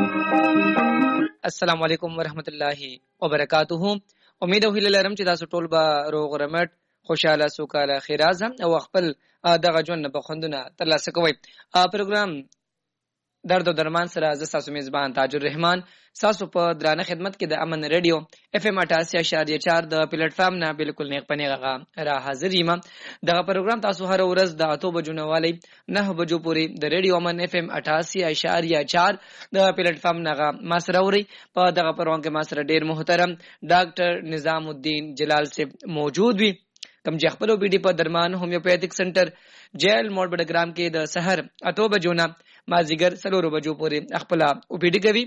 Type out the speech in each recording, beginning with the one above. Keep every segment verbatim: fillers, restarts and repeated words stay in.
السلام علیکم ورحمت الله وبرکاتہ. امید او هیله لرم چې تاسو ټول به روغ رمټ خوشاله سوکاله خیر اعظم او خپل دغه ژوند په خوندونه ترلاسه کوئ. پروګرام درد او درمان سره ز تاسو میزبان تاج الرحمن تاسو په درانه خدمت کې د امن رادیو اف ام اٹھاسی اشاریه چار د پلیټ فارم نه بالکل نیک پنیغه را حاضر یم. دغه پروګرام تاسو هر ورځ د اته بجو نه والی نه بجو پورې د رادیو امن اف ام اٹھاسی اشاریه چار د پلیټ فارم نه ما سره وري. په دغه پروګرام کې ما سره ډیر محترم ډاکټر نظام الدین جلال صاحب موجود وي کوم چې خپل بي ډي په درمان هومیوپیتھک سنټر جیل موډ بډګرام کې د سحر اته بجو نه مازیګر سلورو بجو پورې خپل او پی ډي کوي.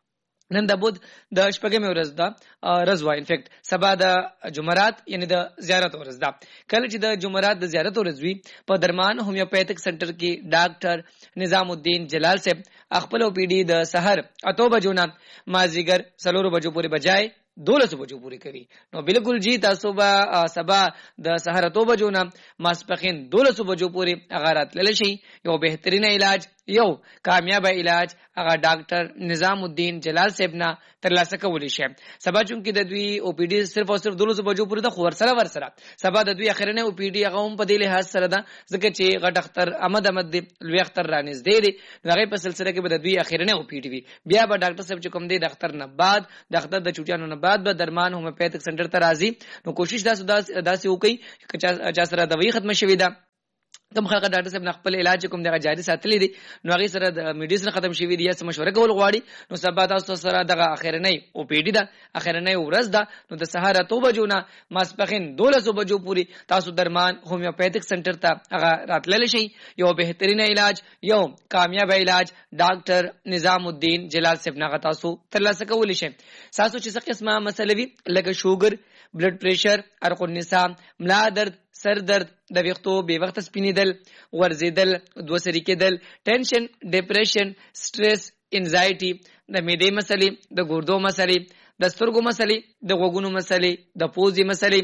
نن د بود د شپږمې ورځ ده رضوا انفیکټ سبا د جمعرات یعنی د زیارت ورځ ده. کله چې د جمعرات د زیارت ورځ وي په درمان هومیوپیتھک سنټر کې ډاکټر نظام الدین جلال صاحب خپل او پی ډي د سحر اته بجو نه مازیګر سلورو بجو پورې بجای دولس بجو پوری کوي. نو بالکل جی تاسو به سبا د سحر اته بجو نه ماسپخین دولس بجو پوری اغارات للی شي. یو بهترین علاج یو کامیاب علاج هغه ډاکټر نظام الدین جلال صاحب نه ترلاسه کولی شي. سبا چونکی د دوی او پی ډي صرف او صرف دولس بجو پوری د خور سره ور سره سبا د دوی اخرنه او پی ډي هغه هم په دې لحاظ سره ده ځکه چې غټ اختر احمد احمد دی لوی اختر رانیز دی دی هغه په سلسله کې به د دوی اخرنه او پی ډي وي. بیا به ډاکټر صاحب چې کوم دی د اختر نه بعد د اختر د چوټیانو نه بعد به درمان هومیوپیتھک سنټر ته راځي. نو کوشش تاسو داسې وکړئ چې چا سره دوايي ختم شوي ده کوم خلک ډاکټر صاحب خپل علاج کوم دغه جاري ساتلی دي نو هغه سره د میډیسن ختم شوی دی یا څه مشوره کول غواړي نو سبا تاسو سره دغه اخرنۍ او پی ډي ده اخرنۍ ورځ ده. نو د سحر اته بجو نه ماسپخین دولس بجو پوری تاسو درمان هومیوپیتھک سنټر ته هغه راتللی شي. یو بهترین علاج یو کامیاب علاج ډاکټر نظام الدین جلال صاحب نه تاسو ترلاسه کولی شئ. تاسو چې څه قسمه مسلې وي لکه شوګر بلډ پریشر ارق النساء ملا درد سر درد د ویښتو بے وخت سپینیدل ورزیدل دوسری کېدل ټینشن ډیپریشن سټرس انزایټي د معدې مسلې د ګردو مسلې د سترګو مسلې د غوږونو مسلې د پوزې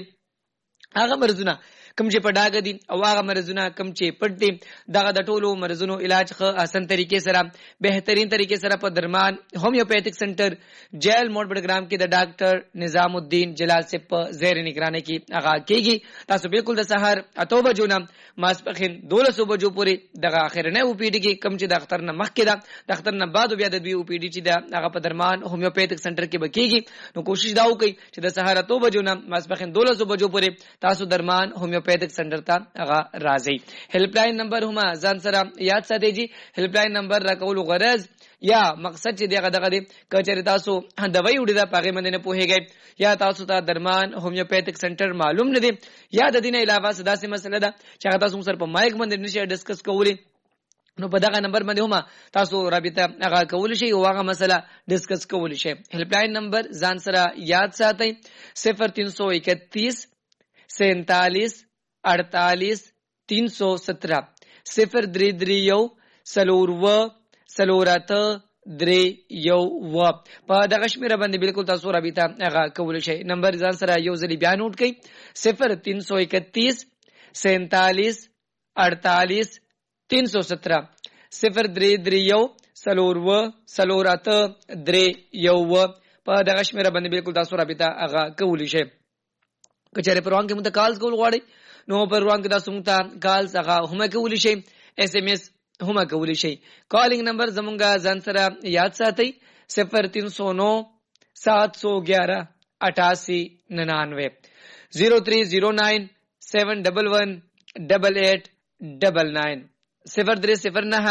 مسلې هغه مرزونه کم چې پډاګ دي او هغه مرزونه کم چې پټ دي دغه د ټولو مرزونو علاج خه آسان طریقې سره بهترین طریقې سره په درمان هومیوپیتھک سنټر جیل موډ بډګرام کې د ډاکټر نظام الدین جلال صاحب په زیر نگرانی کې هغه کېږي. تاسو بالکل د سحر اته بجو نه ماسپخین دولس بجو پورې دغه اخرنه او پی ډي کې کم چې د اختر نه مخکې ده د اختر نه بعد بیا د دوی او پی ډي چې د هغه په درمان هومیوپیتھک سنټر کې بکېږي. نو کوشش دا وکړئ چې د سحر اته بجو نه ماسپخین دولس بجو پورې تاسو درمان هومیوپیتھک سنټر ته هغه راځي. هیلپ لاین نمبر هم ځان سره یاد ساتئ جی. هیلپ لاین نمبر راکول غرض یا مقصد چې دغه دغه دی کچری تاسو دوايي وړي دا پاګې باندې نه پوهیږئ یا تاسو ته درمان هومیوپیتھک سنټر معلوم نه دی یا د دینه علاوه سداسي مسله ده چې هغه تاسو سره په مایک باندې نشئ ډسکس کولی نو په دغه نمبر باندې هم تاسو رابطه هغه کول شي او هغه مسله ډسکس کول شي. هیلپ لاین نمبر ځان سره یاد ساتئ صفر تین سو اکتیس سینتالیس अड़तालीस तीन सौ सत्रह सिफर द्री द्री यौ सलोर व सलोरत द्री यौ व په دغه شمیره باندې بالکل تاسو رابطه هغه کول شي. نمبر ځان سره یو ځلی بیا نوٹ کړئ صفر تین سو اکتیس سینتالیس अड़तालीस तीन सौ सत्रह صفر درې درې یو سلور و سلورت درې یو و په دغه شمیره باندې بالکل تاسو رابطه هغه کول شي. کچره پروان کې مت کالز کول غواړئ نو پر روان کې تاسو ته کال څنګه هم کولی شي ایس ایم ایس هم کولی شي. کالینګ نمبر زمونږه ځان سره یاد ساتئ صفر تین سو نو سات سو گیارہ اٹھاسی ننانوے زیرو تھری زیرو نائن سیون ڈبل ون ڈبل ایٹ ڈبل نائن صفر درې صفر نه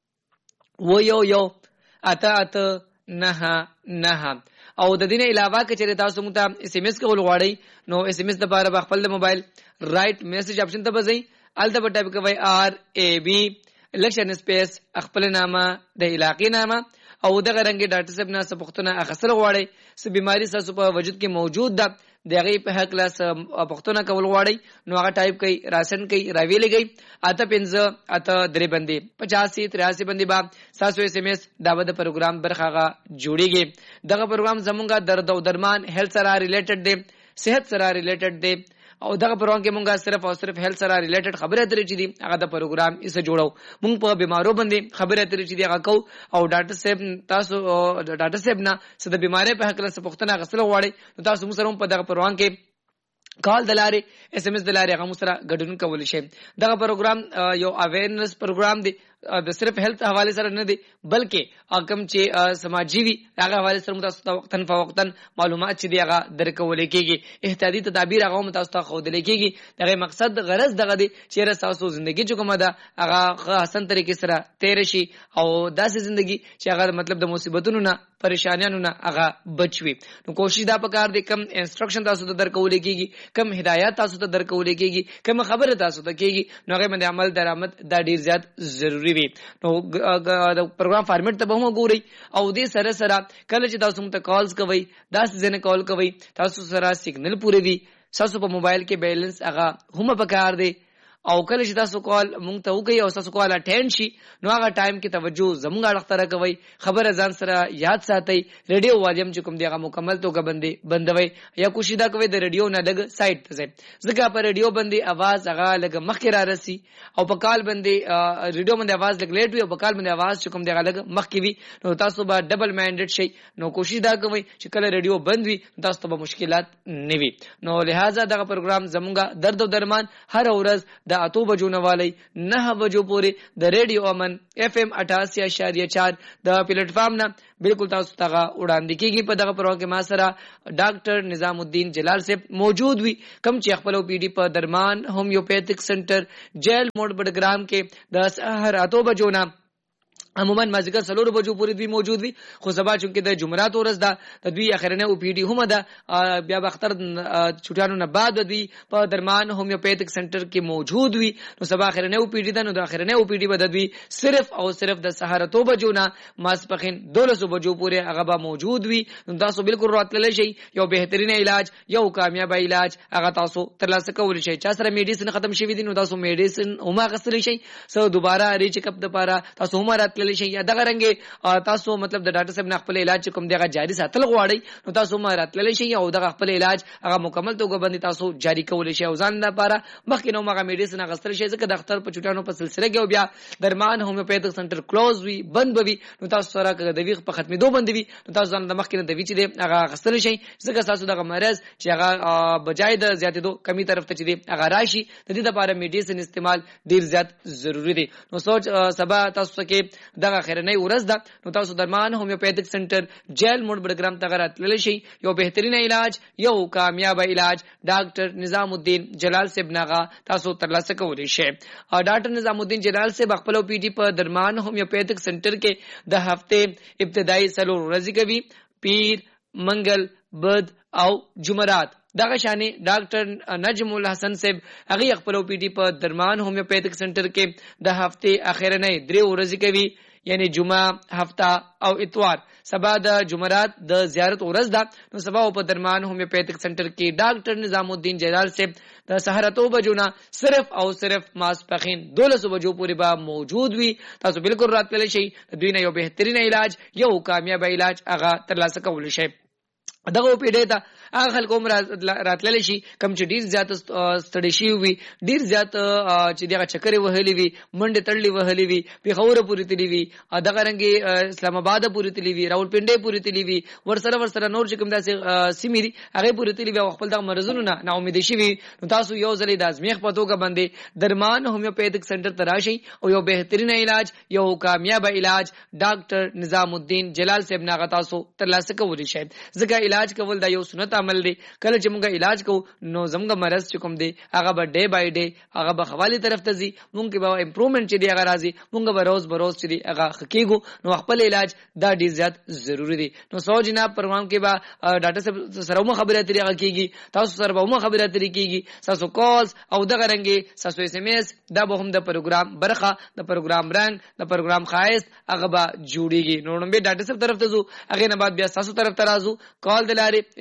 و یو یو اته اته نه نه. او د دینه علاوه کچره تاسو مونږ اس ام اس کول غواړئ نو اس ام اس د لپاره خپل د موبایل رائټ میسج اپشن ته بځئ الته په ټایپ کوئ آر ای بی الیکشن سپیس خپل نامه د علاقې نامه او دغه رنګ ډاکټر صاحب نه سپختونه اخسر غواړئ څه بیماری تاسو په وجود کې موجود ده دغه په حق لاس پختونه کول غواړئ نو هغه ټایپ کوي راسن کوي راوی لګي اته پنځه اته درې باندې پچاسی تریاسی باندې با تاسو اس ام اس داوود پروګرام برخه جوړیږي. دغه پروګرام زمونږه درد او درمان هیلث سره ریلیټډ دی صحت سره ریلیټډ دی او دغه پروګرام کې مونږه صرف او صرف هیلث سره ریلیټډ خبره اترې چي دي هغه د پروګرام یې جوړو. مونږ په بیمارو باندې خبره اترې چي دي هغه کو او ډاکټر صاحب تاسو ډاکټر صاحب نه څه د بیماری په حق له څه پوښتنه غسل غواړي نو تاسو موږ سره په دغه پروګرام کې کال دلاره اس ام اس دلاره هغه سره ګډون کول شي. دغه پروګرام یو اویرنس پروګرام دی د صرف هیلث حواله سره نه دی بلکې اکم چې سماجی وی هغه حواله سره متاسو وقتن فوقتن معلومات چې دی هغه درکول کېږي احتیاطي تدابیر هغه متاسو ته خو دل کېږي. دغه مقصد غرض دغه دی چې راسو ژوندۍ چې کومه ده هغه حسن طریقې سره تیر شي او داسې ژوندۍ چې هغه مطلب د مصیبتونو نه پریشانانو نه هغه بچوي. نو کوشش دا پکار دی کم انسټرکشن تاسو ته درکول کېږي کم هدایت تاسو ته درکول کېږي کم خبره تاسو ته کېږي نو هغه باندې عمل درآمد دا ډیر زیات ضروری وي. نو د پروګرام فارمیټ ته به هم ګوري او دې سره سره کله چې تاسو ته کالز کوي دا ځنه کال کوي تاسو سره سیګنل پوره وي تاسو په موبایل کې بیلنس هغه هم پکار دی او کله چې تاسو کال مونږ ته وکي او تاسو کال اټینډ شي نو هغه ټایم کې توجه زموږ اړه تر کوي خبره ځان سره یاد ساتي ریډیو واجم چې کوم دی هغه مکمل توګه بندي بندوي یا کوشش دا کوي د ریډیو نه لګ سایت ته ځي ځکه په ریډیو باندې आवाज هغه لګ مخکې را رسي او په کال باندې ریډیو باندې आवाज لګ لیټ وي او په کال باندې आवाज چې کوم دی هغه لګ مخکې وي نو تاسو به ډبل مایندډ شي. نو کوشش دا کوي چې کله ریډیو بند وي تاسو ته مشکلات نه وي. نو لہذا دا پروګرام زمونږه درد او درمان هر ورځ د اتو بجو نه والی نه بجو پورې د ریډیو امن اف ام اٹھاسی اشاریه چار د پلیټ فارم نه بالکل تاسو ته وړاندې کیږي. په دغه پروګرام کې ما سره ډاکټر نظام الدین جلال صاحب موجود وي کم چې خپل پی ډی په درمان هومیوپیتھک سنټر جیل موډ بډګرام کې د سحر اتو بجو نه عموما مازیګر سلور بجو پوری دوی موجود وي خو سبا چونکه د جمعرات ورځ ده د دوی اخرنه او پی ډی هم ده بیا بختر چټانو نه بعد دوی په درمان هومیوپیتھک سنټر کې موجود وي نو سبا اخرنه او پی ډی ده نو د اخرنه او پی ډی بد دوی صرف او صرف د سحرتو بجو نه ماسپخین دولسو بجو پوری هغه به موجود وي نو تاسو بالکل راتللی شي یو بهترین علاج یو کامیاب علاج هغه تاسو ترلاسه کولی شي. چا سره میډیسن ختم شوی دي نو تاسو میډیسن هم غسلی شي سو دوباره ری چیک اپ د پاره تاسو هم راتللی شي یا دغه رنګ تاسو مطلب د ډاکټر صاحب نه خپل علاج کوم دغه جاری ساتل غواړي نو تاسو هم راتللی شي او دغه خپل علاج هغه مکمل توګه باندې تاسو جاری کولی شي او ځان لپاره مخکې نو مغه میډیسن غسل شي ځکه د ډاکټر په چټانو په سلسله کې او بیا درمان هومیوپیتھک سنټر کلوز وي بند وي نو تاسو سره د ویغ په ختمېدو باندې وي نو تاسو ځان د مخکې د وی چې دی هغه غسل شي ځکه تاسو دغه مرز چې هغه بجای د زیاتېدو کمی طرف ته چې دی هغه راشي د دې لپاره میډیسن استعمال ډیر زیات ضروری دی. نو سوچ سبا تاسو کې دغه خیرنۍ ورځ ده نو تاسو درمان هومیوپیتھک سنټر جیل موډ بډګرام ته راتللی شي یو بهترین علاج یو کامیاب علاج ډاکټر نظام الدین جلال صاحب ناغه تاسو ترلاسه کولی شئ. ډاکټر نظام الدین جلال صاحب خپل پی ډی په درمان هومیوپیتھک سنټر کې د هفته ابتدایي سلور ورځې کوي پیر منګل بد او جمعرات. دغه شانی ډاکټر نجم الحسن صاحب هغه خپل پی ډی په درمان هومیوپیتھک سنټر کې د هفته اخرنۍ درې ورځې کوي یعنی جمعه هفته او اتوار. سبا د جمعرات د زیارت ورځ ده نو سبا په درمان هومیوپیتھک سنټر کې ډاکټر نظام الدین جلال صاحب د سحرتو بجو نه صرف او صرف ماسپخین دولسو بجو پورې به موجود وي. تاسو بالکل راتللی شي دوی نه یو بهترین علاج یو کامیاب علاج هغه ترلاسه کولی شي. دغه پیډه ته هغه خلک هم راتللی شي کم چې ډیر زیات ستړي شي وي ډیر زیات چې دغه چکرې وهلې وي منډه تړلې وهلې وي پیښور پورې تللی وي دغه رنګي اسلام آباد پورې تللی وي راولپنډي پورې تللی وي ورسره ورسره نور چې کوم داسې سیمې هغه پورې تللی وي خپل د مرزونو نه نا امید شي وي نو تاسو یو ځلې د ازمیخ په توګه باندې درمان هومیوپیتھک سنټر ته راشي او یو بهترین علاج یو کامیاب علاج ډاکټر نظام الدین جلال صاحب ناغه تاسو ترلاسه کولی شئ. ځکه علاج کول دا یو سنت عمل دی کله چې موږ علاج کوو نو زموږ مرض چې کوم دی هغه به ډے بای ډے هغه به خوالی طرف ته ځي موږ به امپروومنت چې دی هغه راځي موږ به روز به روز چې دی هغه خکېږو نو خپل علاج دا ډیر زیات ضروری دی. نو سو جناب پروګرام کې به ډاکټر صاحب سره مو خبره اترې هغه کیږي تاسو سره به مو خبره اترې کیږي تاسو کالز او دغه رنګي تاسو اس ام اس دا به هم د پروګرام برخه د پروګرام رنګ د پروګرام خاص هغه به جوړیږي. نو نو به ډاکټر صاحب طرف ته ځو هغه نه بعد بیا تاسو طرف ته راځو کال دلاره اس ام اس دلاره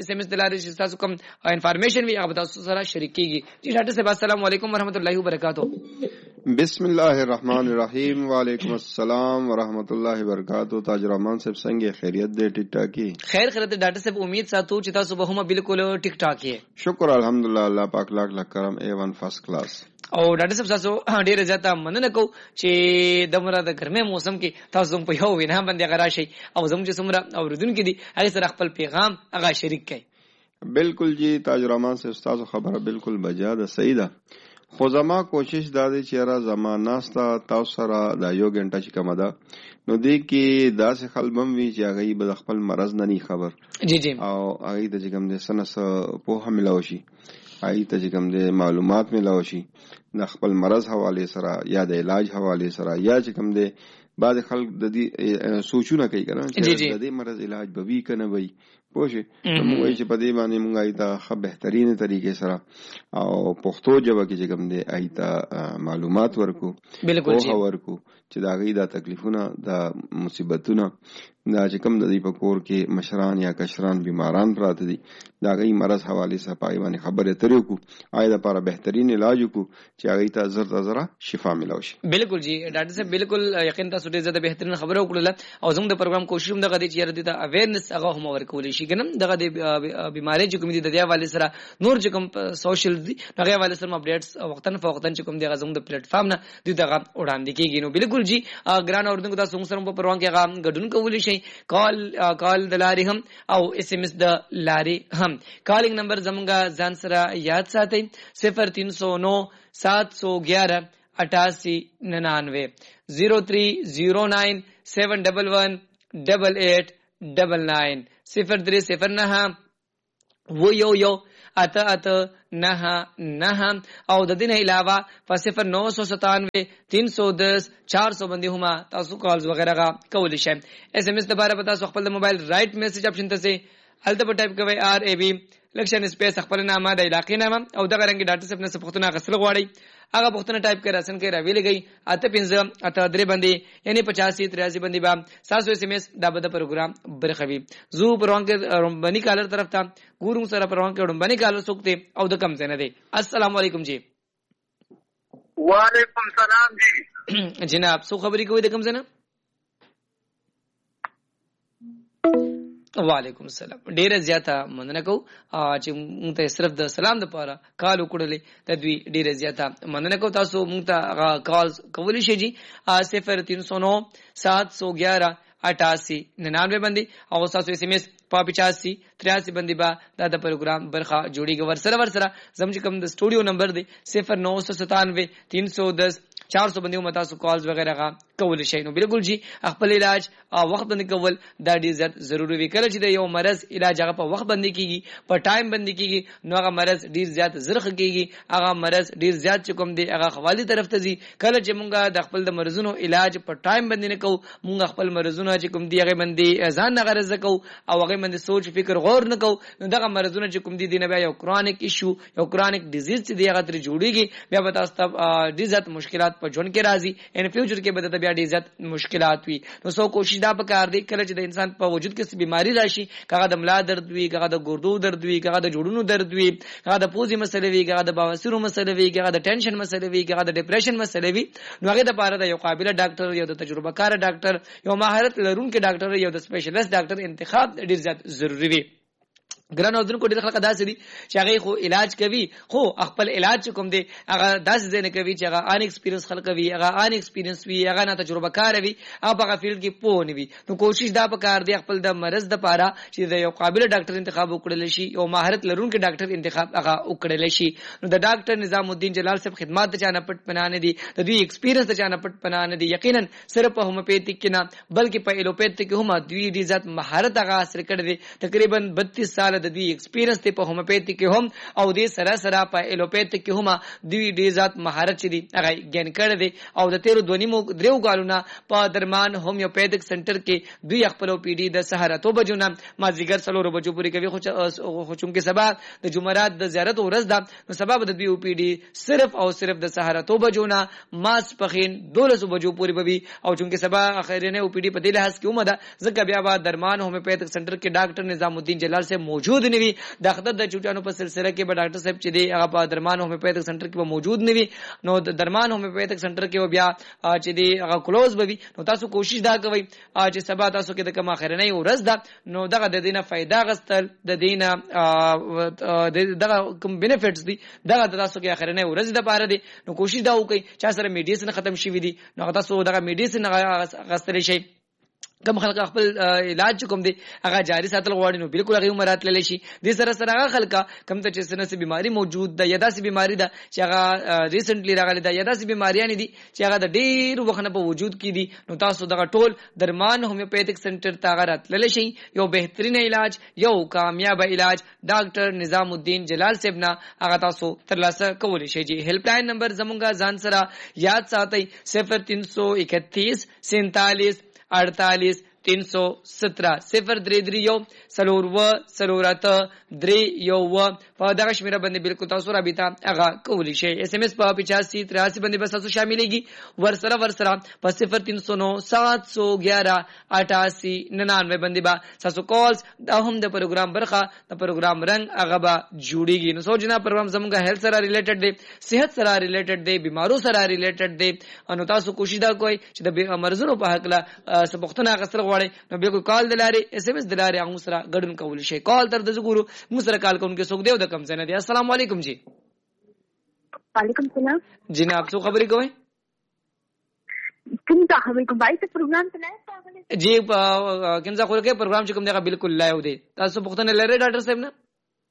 بارے تاسو کوم انفارمیشن وی هغه تاسو سره شریک کیږي. جی ډاکټر صاحب السلام علیکم ورحمۃ اللہ وبرکاتہ. بسم الله الرحمن الرحیم. وعلیکم السلام ورحمۃ اللہ وبرکاتہ. تاج الرحمان صاحب څنګه خیریت دی؟ ټیک ټاک کی خیر خیریت. ډاکټر صاحب امید ساتو چې تاسو به هم بالکل ټیک ټاک یې. شکر الحمدلله الله پاک لاک لاک کرم اے ون فرست کلاس. او ډاکټر صاحب تاسو ډیره زیاته مننه کو چې د مراد ګرمه موسم کې تاسو په یو وینا باندې غراشي او زموږ چې څومره اوریدونکو دي هغه سره خپل پیغام هغه شریک کړي. بالکل جی تاج الرحمان صاحب تاسو خبره بالکل بجا ده صحیح ده. خو زما کوشش دا دی چې را زما ناستا تاسو سره دا یو غنټه چې کومه ده نو دې کې داسې خلبم وی چې هغه به خپل مرض نه ني خبر جی جی او هغه د چې کوم د سنس په هملاو شي هغه ته چې کوم د معلومات ملاو شي د خپل مرض حواله سره یا د علاج حواله سره یا چې کوم د بعض خلک د دې سوچونه کوي کنه چې د دې مرض علاج به وی کنه وي پوه موږ چې په دې باندې موږ ایته خه بهترین طریقې سره او پښتو ژبه کې چې کوم دی ایته معلومات ورکو بالکل جی ورکو چې دا غي دا تکلیفونه دا مصیبتونه دا چې کوم د دې په کور کې مشران یا کشران بیماران پراته دي دا غي مرض حواله سره پای باندې خبره ترې کو آی دا لپاره بهترین علاج کو چې هغه ته زر زر شفا ملو شي. بالکل جی ډاکټر صاحب بالکل یقین تاسو ډېر زیاته بهترین خبره وکړه او زموږ د پروګرام کوشش هم دغه دي چې ردی ته اویرنس هغه هم ورکول شي ګنم دغه د بیماری چې کوم دي د دې حواله سره نور چې کوم سوشل دي هغه حواله سره اپډیټس وختن فوختن چې کوم دي غزم د پلیټ فارم نه دي دغه وړاندې کیږي. نو بالکل جی ګران اوردونکو تاسو سره په پروګرام کې هغه غډون کولی شي کال کال د لاري هم او اس ام اس د لاري هم. کالینګ نمبر زمونږه ځان سره یاد ساتئ صفر تین سو نو سات سو گیارہ اٹھاسی ننانوے زیرو تھری زیرو نائن سیون ڈبل ون ڈبل ایٹ ڈبل نائن صفر تھری صفر نہ وہ یو یو اته اته نه نه او د دې نه علاوه په صفر نو سو ستانوے تین سو دس چار سو باندې هم تاسو کالز وغیرہ کولی شئ. ایس ایم ایس لپاره پتا تاسو خپل موبایل رائټ میسج اپشن ته سي الته په ټایپ کوي آر ای بی لکشن سپیس خپل نامه د علاقې نامه او دغه رنګ ډاټا سپ نه صفتونه غسل غواړي هغه پښتنه ټایپ کړئ رسن کې راویلې گئی اته پنځه اته درې باندې یعنی پچاسی تریاسی باندې با ساسو ایس ایم ایس دا به د پروګرام برخوي زو پروان کې رومبني کالر طرف ته ګورم سره پروان کې رومبني کالر سوکته او د کم څنګه دی. السلام علیکم جی. وعلیکم سلام جی. جناب سو خبري کوي د کم څنګه؟ وعلیکم السلام. ډیره زیاته مننه کو چې مونږ ته صرف د سلام د پاره کال وکړلې د دوی ډیره زیاته مننه کو. تاسو مونږ ته کال کولی شئ جی صفر تین سو نو سات سو گیارہ اٹھاسی ننانوے باندې او تاسو ایس ایم ایس په پچاسی تریاسی باندې با دا د پروګرام برخه جوړیږي. ورسره ورسره زموږ کوم د سټوډیو نمبر دی صفر نو سو ستانوے تین سو دس چار سو باندې متا سو کالز وغیرہ کا کول شي. نو بالکل جی خپل علاج وخت باندې کول دا ډیر ضروری وی کړی چې د یو مرض علاج هغه په وخت باندې کیږي په ټایم باندې کیږي نو هغه مرض ډیر زیات زرخ کیږي هغه مرض ډیر زیات کوم دی هغه خوالی طرف ته ځي. کله چې مونږه د خپل د مرزونو علاج په ټایم باندې نه کوو مونږ خپل مرزونو چې کوم دی هغه باندې ځان نه غرض کوو او هغه باندې سوچ فکر غور نه کوو نو دغه مرزونه چې کوم دی دینه بیا یو کرونیک ایشو یو کرونیک ډیزیز چې دی هغه تر جوړیږي بیا به تاسو ته ډیر زیات مشکلات په ژوند کې راځي ان فیوچر کې به د بیا ډیر زیات مشکلات وي. نو سو کوشش دا پکار دی کله چې د انسان په وجود کې بیماری راشي کغه د ملا درد وي کغه د ګردو درد وي کغه د جوړونو درد وي کغه د پوزي مسلې وي کغه د بواسیر مسلې وي کغه د ټینشن مسلې وي کغه د ډیپریشن مسلې وي نو هغه د پاره د یو قابل ډاکټر یو د تجربه کار ډاکټر یو مهارت لرونکي ډاکټر یو د سپیشلیست ډاکټر انتخاب ډیر زیات ضروری وي. ګران او دونکو ډیر خلک داسې دي چې هغه خو علاج کوي خو خپل علاج کوم دی هغه داسې ځای نه کوي چې هغه ان ایکسپیرینس خلک وي هغه ان ایکسپیرینس وي هغه نه تجربه کار وي هغه هغه فیلډ کې پوه نه وي. نو کوشش دا پکار دی خپل د مرز د پاره چې د یو قابل ډاکټر انتخاب وکړل شي یو مهارت لرونکي ډاکټر انتخاب هغه وکړل شي. نو د ډاکټر نظام الدین جلال صاحب خدمات ته چانه پټ پنانه دي د دوی ایکسپیرینس ته چانه پټ پنانه دي یقینا صرف په هومیوپیتیک کې نه بلکې په ایلوپیتیک کې هم دوی د ذات مهارت هغه حاصل کړي دي تقریبا بتیس سال د دوی ایکسپیرینس ته په هومیوپیتیک کې هم او د سره سره په ایلوپیتیک کې هم دوی د ذات مهارت چې دي هغه ګین کړي دي او د تیر دونی مو دریو کالونه په درمان هومیوپیتیک سنټر کې دوی خپل پی ډی د سحر ته بجونه ما زیګر سلو بجو پوری کوي خو چون کې سبب د جمعرات د زیارت ورځ ده نو سبب د بي او پی ډی صرف او صرف د سحر ته بجونه ماس پخین دولس بجو پوری بوي او چون کې سبب اخرینه او پی ډی په دې لحاظ کې اومده ځکه بیا با درمان هومیوپیتیک سنټر کې ډاکټر نظام الدین جلال سے موجود موجود نه وي د خطر د چوټانو په سلسله کې به ډاکټر صاحب چې دی هغه په درمان هومیوپیتھک سنټر کې به موجود نه وي نو د درمان هومیوپیتھک سنټر کې بیا چې دی هغه کلوز به وي نو تاسو کوشش دا کوئ چې سبا تاسو کې د کوم اخرنۍ ورځ ده نو دغه د دینه فائدہ غستل د دینه دغه کوم بینیفټس دي دغه تاسو کې اخرنۍ ورځ د پاره دي نو کوشش دا وکړئ چې سره میډیسن ختم شي وي دي نو تاسو دغه میډیسن غستل شي کوم خلک خپل علاج کوم دي هغه جاری ساتل غواړي نو بالکل هغه مراد للی شي د سره سره هغه خلک کوم ته چې سنسي بيماري موجود ده یا داسې بيماري ده چې هغه ریسنټلی راغلي ده یا داسې بيماریاں دي چې هغه د ډیر وخت په وجود کې دي نو تاسو دغه ټول درمان هومیوپیتھک سنټر ته غرات للی شي یو بهترین علاج یو کامیاب علاج ډاکټر نظام الدین جلال صاحب نه هغه تاسو ترلاسه کولی شي جی هیلپ لاین نمبر زمونږه ځان سره یاد ساتئ صفر تین سو اکتیس سینتالیس अड़तालीस तीन सौ सत्रह सिफर द्री द्री यो सलोर व सलोरत द्री यो व په شمیره باندې بالکل تاسو رابطه هغه کولی شئ اس ام اس په پچاسی تراسی باندې بس تاسو شاملېږي ورسره ورسره په صفر تین سو نو سات سو گیارہ اٹھاسی ننانوے باندې با تاسو کالز د هم د پروګرام برخه د پروګرام رنگ هغه با جوړیږي نو سوچنا پروګرام زموږه هیلث سره ریلیټډ دی صحت سره ریلیټډ دی بیمارو سره ریلیټډ دی نو تاسو کوشش دا کوئ چې د مرزونو په حق لا سبقتونه غسر غواړي نو بالکل کال دلاري اس ام اس دلاري هغه سره ګډون کولی شئ کال تر د زګورو موږ سره کال کوونکې څوک دی د کم څنګه دی السلام علیکم جی وعلیکم السلام جناب څو خبرې کوئ کوم ځای خبرې کوم بای ته پروګرام ته نه جی کوم ځای خورکه پروګرام چې کوم دی بالکل لایو دی تاسو پوښتنه لرئ ډاکټر صاحب نه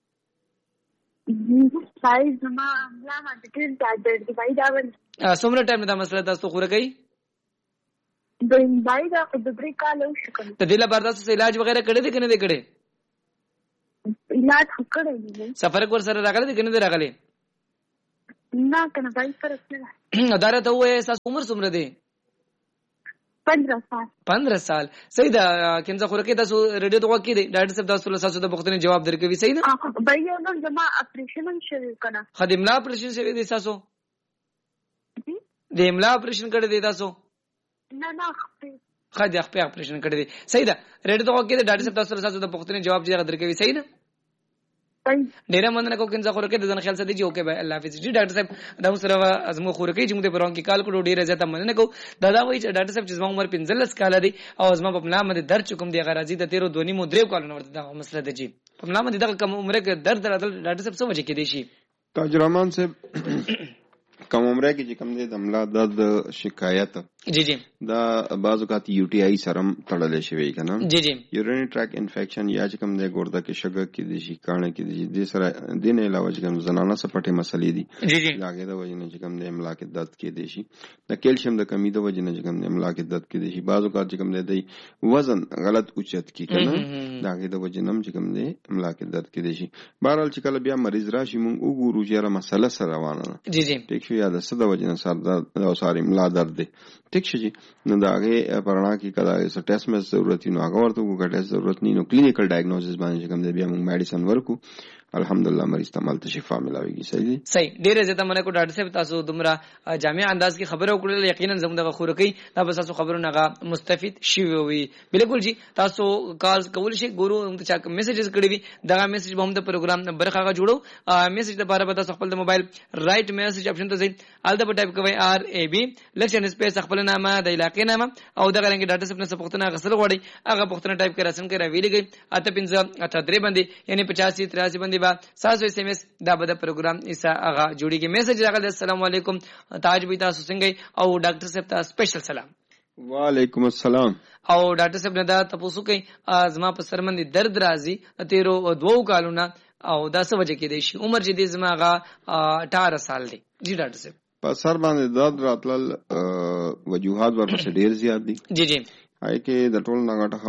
سایز زما املا باندې ټول ډاکټر دی بای دا ول څومره ټایم دا مسله تاسو خورکه د بای دا د درې کال وشو کنه ته دله برداشت علاج وغیرہ کړی دی کنه دی کړی علاج کړی دی سفر ور سره راغلی دی کنه دی راغلی نه کنه بای فرق نه اداره ته وې تاسو عمر څومره دی پندرہ سال پندرہ سال صحیح ده کینځه خورکه تاسو ریډیو ته وکی دی ډاکټر صاحب تاسو له تاسو د بوختنې جواب درکوي صحیح ده بای نو زما اپریشن شوی کنه خدملا اپریشن شوی دی تاسو د املا اپریشن کړی دی تاسو نه نه خدای خپل اپریشن کړی دی صحیح ده ریډیو ته وکی دی ډاکټر صاحب تاسو له تاسو د بوختنې جواب جوړ درکوي صحیح ده ډیره مننه کوم کینځه خورکه د ځن خیال ساتي جی اوکے بای الله حافظ جی ډاکټر صاحب دا سره ازمو خورکه چې موږ په پرون کې کال کړو ډیره زیاته مننه کو دا دا وایي چې ډاکټر صاحب چې زما عمر پنځلس کال دی او زما په نام باندې درد چکم دی غراضی د تیرو دونی مو درې کال نو ورته دا مسله ده جی په نام باندې دا کوم عمر کې درد راځل ډاکټر صاحب څه وجه کې دی شي تاج رحمان صاحب کم عمره کې چې کم دی د ملا درد شکایت جی جی دا بعض اوقات یو ټي آی سرم تړلې شوی کنه جی جی یورینری ټریک انفیکشن یا چې کم دی ګورده کې شګه کې دي شي کانه کې دي د سره دین علاوه چې کم زنانه سپټه مسلې دي جی جی لاګه د وجنه چې کم دی املا کې درد کې دي شي د کیلشیم د کمی د وجنه چې کم دی املا کې درد کې دي شي بعض اوقات چې کم دی وزن غلط اوچت کی کنه لاګه د وجنه چې کم دی املا کې درد کې دي شي بهرحال چې کله بیا مریض راشي مونږ وګورو چې را مسله سره روانه جی جی ټیک شو یا د صد وجنه سر درد او ساری املا درد دی ٹھیک شي نو دا هغه پرانا کې کله څه ټیسټ مې ضرورت نو هغه ورته وګورئ ټیسټ ضرورت نه نو کلینیکل ډایګنوسس باندې کوم دی بیا موږ میډیسن ورکو الحمدلله مریض ته مال ته شفا ملاويږي صحیح دی صحیح ډیره زیاته منه کو ډاکټر صاحب تاسو دومره جامع انداز کې خبرو کړل یقینا زموږ د خورکی دا بس تاسو خبرونه غا مستفید شي وي بالکل جی تاسو کالز کول شي ګورو هم چا میسجز کړی وي دا میسج به هم د پروګرام برخه غا جوړو میسج د باره به تاسو خپل د موبایل رائټ میسج اپشن ته ځئ الته په ټایپ کوئ آر ای بی لکشن سپیس خپل نامه د علاقې نامه او د غرنګ ډاټا صاحب نه سپختنه غسل غوړي هغه پختنه ټایپ کړه سم کړه ویلګي اته پنځه اته درې باندې یعنی پچاسی تراسی باندې با ساسو اس ام اس دا به د پروګرام ایسا هغه جوړیږي میسج راغلی السلام علیکم تاج بي تاسو څنګه او ډاکټر صاحب ته سپیشل سلام وعلیکم السلام او ډاکټر صاحب نه دا تاسو کوي ازما په سر باندې درد راځي تیرو دوو کالونه او دا څه وجه کې دی شي عمر چې دې زماغه اٹھارہ سال دی جی ډاکټر صاحب په سر باندې درد راتل وجوهات ورپسې ډیر زیات دي جی جی هاي کې د ټول نغټه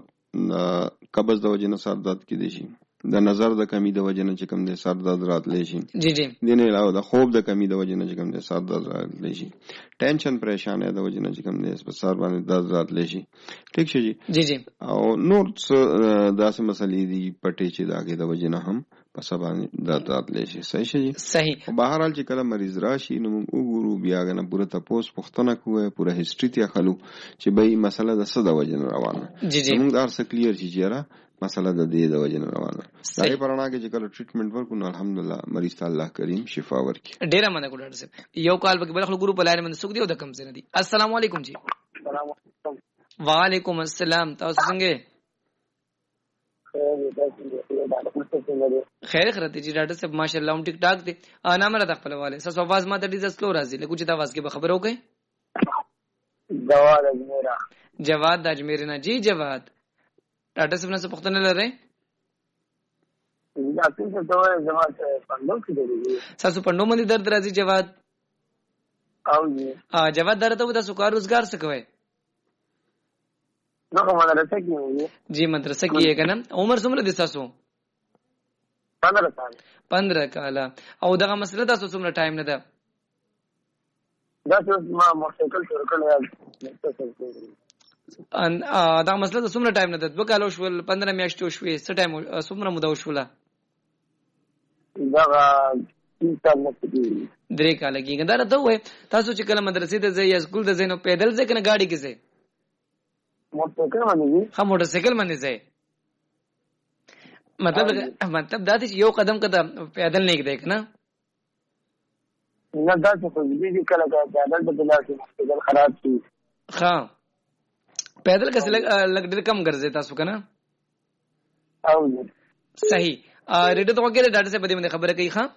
خبره قبض د وجنه سر درد کې دي شي د نظر د کمی د وجنه چې کوم د سر درد راتلی شي جی جی دینه علاوه د خوب د کمی د وجنه چې کوم د سر درد راتلی شي ټینشن پریشانه د وجنه چې کوم د سر باندې درد راتلی شي ٹھیک شي جی جی او نور داسې مسلې دي پټې چې داګه د وجنه هم په سبا دا تاتلی شي. صحیح شي. صحیح. په هر حال چې کله مریض راشي نو موږ وګورو بیا غنه پوره تاسو پوښتنه کوو پوره هیستوري ته خلو چې به مسله د څه د وجه روانه. موږ دا څه کلیر شي چې مسله د دې د وجه روانه. دا پرانا کې چې کله ټریټمنټ ورکو نو الحمدلله مریض ته الله کریم شفا ورکړي. ډیر مننه کوم ډاکټر صاحب. یو کال به بل خلک ګروپ لاین باندې سوق دی او د کم څه نه دي. السلام علیکم جی. السلام علیکم. وعلیکم السلام. تاسو څنګه؟ خیر خرته جی ډاکټر صاحب ماشاءالله هم ټیک ټاک دي. انا مره د خپل والے سس आवाज ما ته ډیز سلو راځي لکه چې دا आवाज کې به خبرو کوي. جواد اجمیرا. جواد د اجمیر نه جی. جواد ډاکټر صاحب نه څه پوښتنه لرئ؟ ډاکټر صاحب ته جواد پندو کې دی. تاسو پندو باندې درد راځي جواد؟ او جی. ا جواد درته و تاسو کار روزګار څه کوي؟ نو مدرسه کې وي. جی مدرسه کې یې کنه. عمر څومره دي تاسو؟ پندرہ کال. پندرہ کال. او دغه مسله تاسو څومره ټایم نه ده؟ دا څه ما موټرسایکل شروع کړل. ان دا مسله د څومره ټایم نه ده؟ دوه کال شول، پندرہ میاشتې شوې، څه ټایم څومره موده شوله؟ دا تین کال نه کېږي. درې کال کېږي. دا راته وای تاسو چې کله مدرسې ته ځئ یا سکول ته ځئ نو پیدل ځئ کنه ګاډي کې ځئ؟ موټرسایکل باندې ځئ. ها موټرسایکل باندې ځئ. مطلب مطلب دا چې یو قدم قدم پیدل نه کېږي کنه؟ نه دا څه کوي دي کله کله پیدل په دلاسه پیدل خراب شي. ها پیدل کس لګ لګ ډېر کم ګرځي تاسو کنه؟ او صحیح. ریډیو ته وګورئ ډاکټر صاحب دې باندې خبره کوي. ها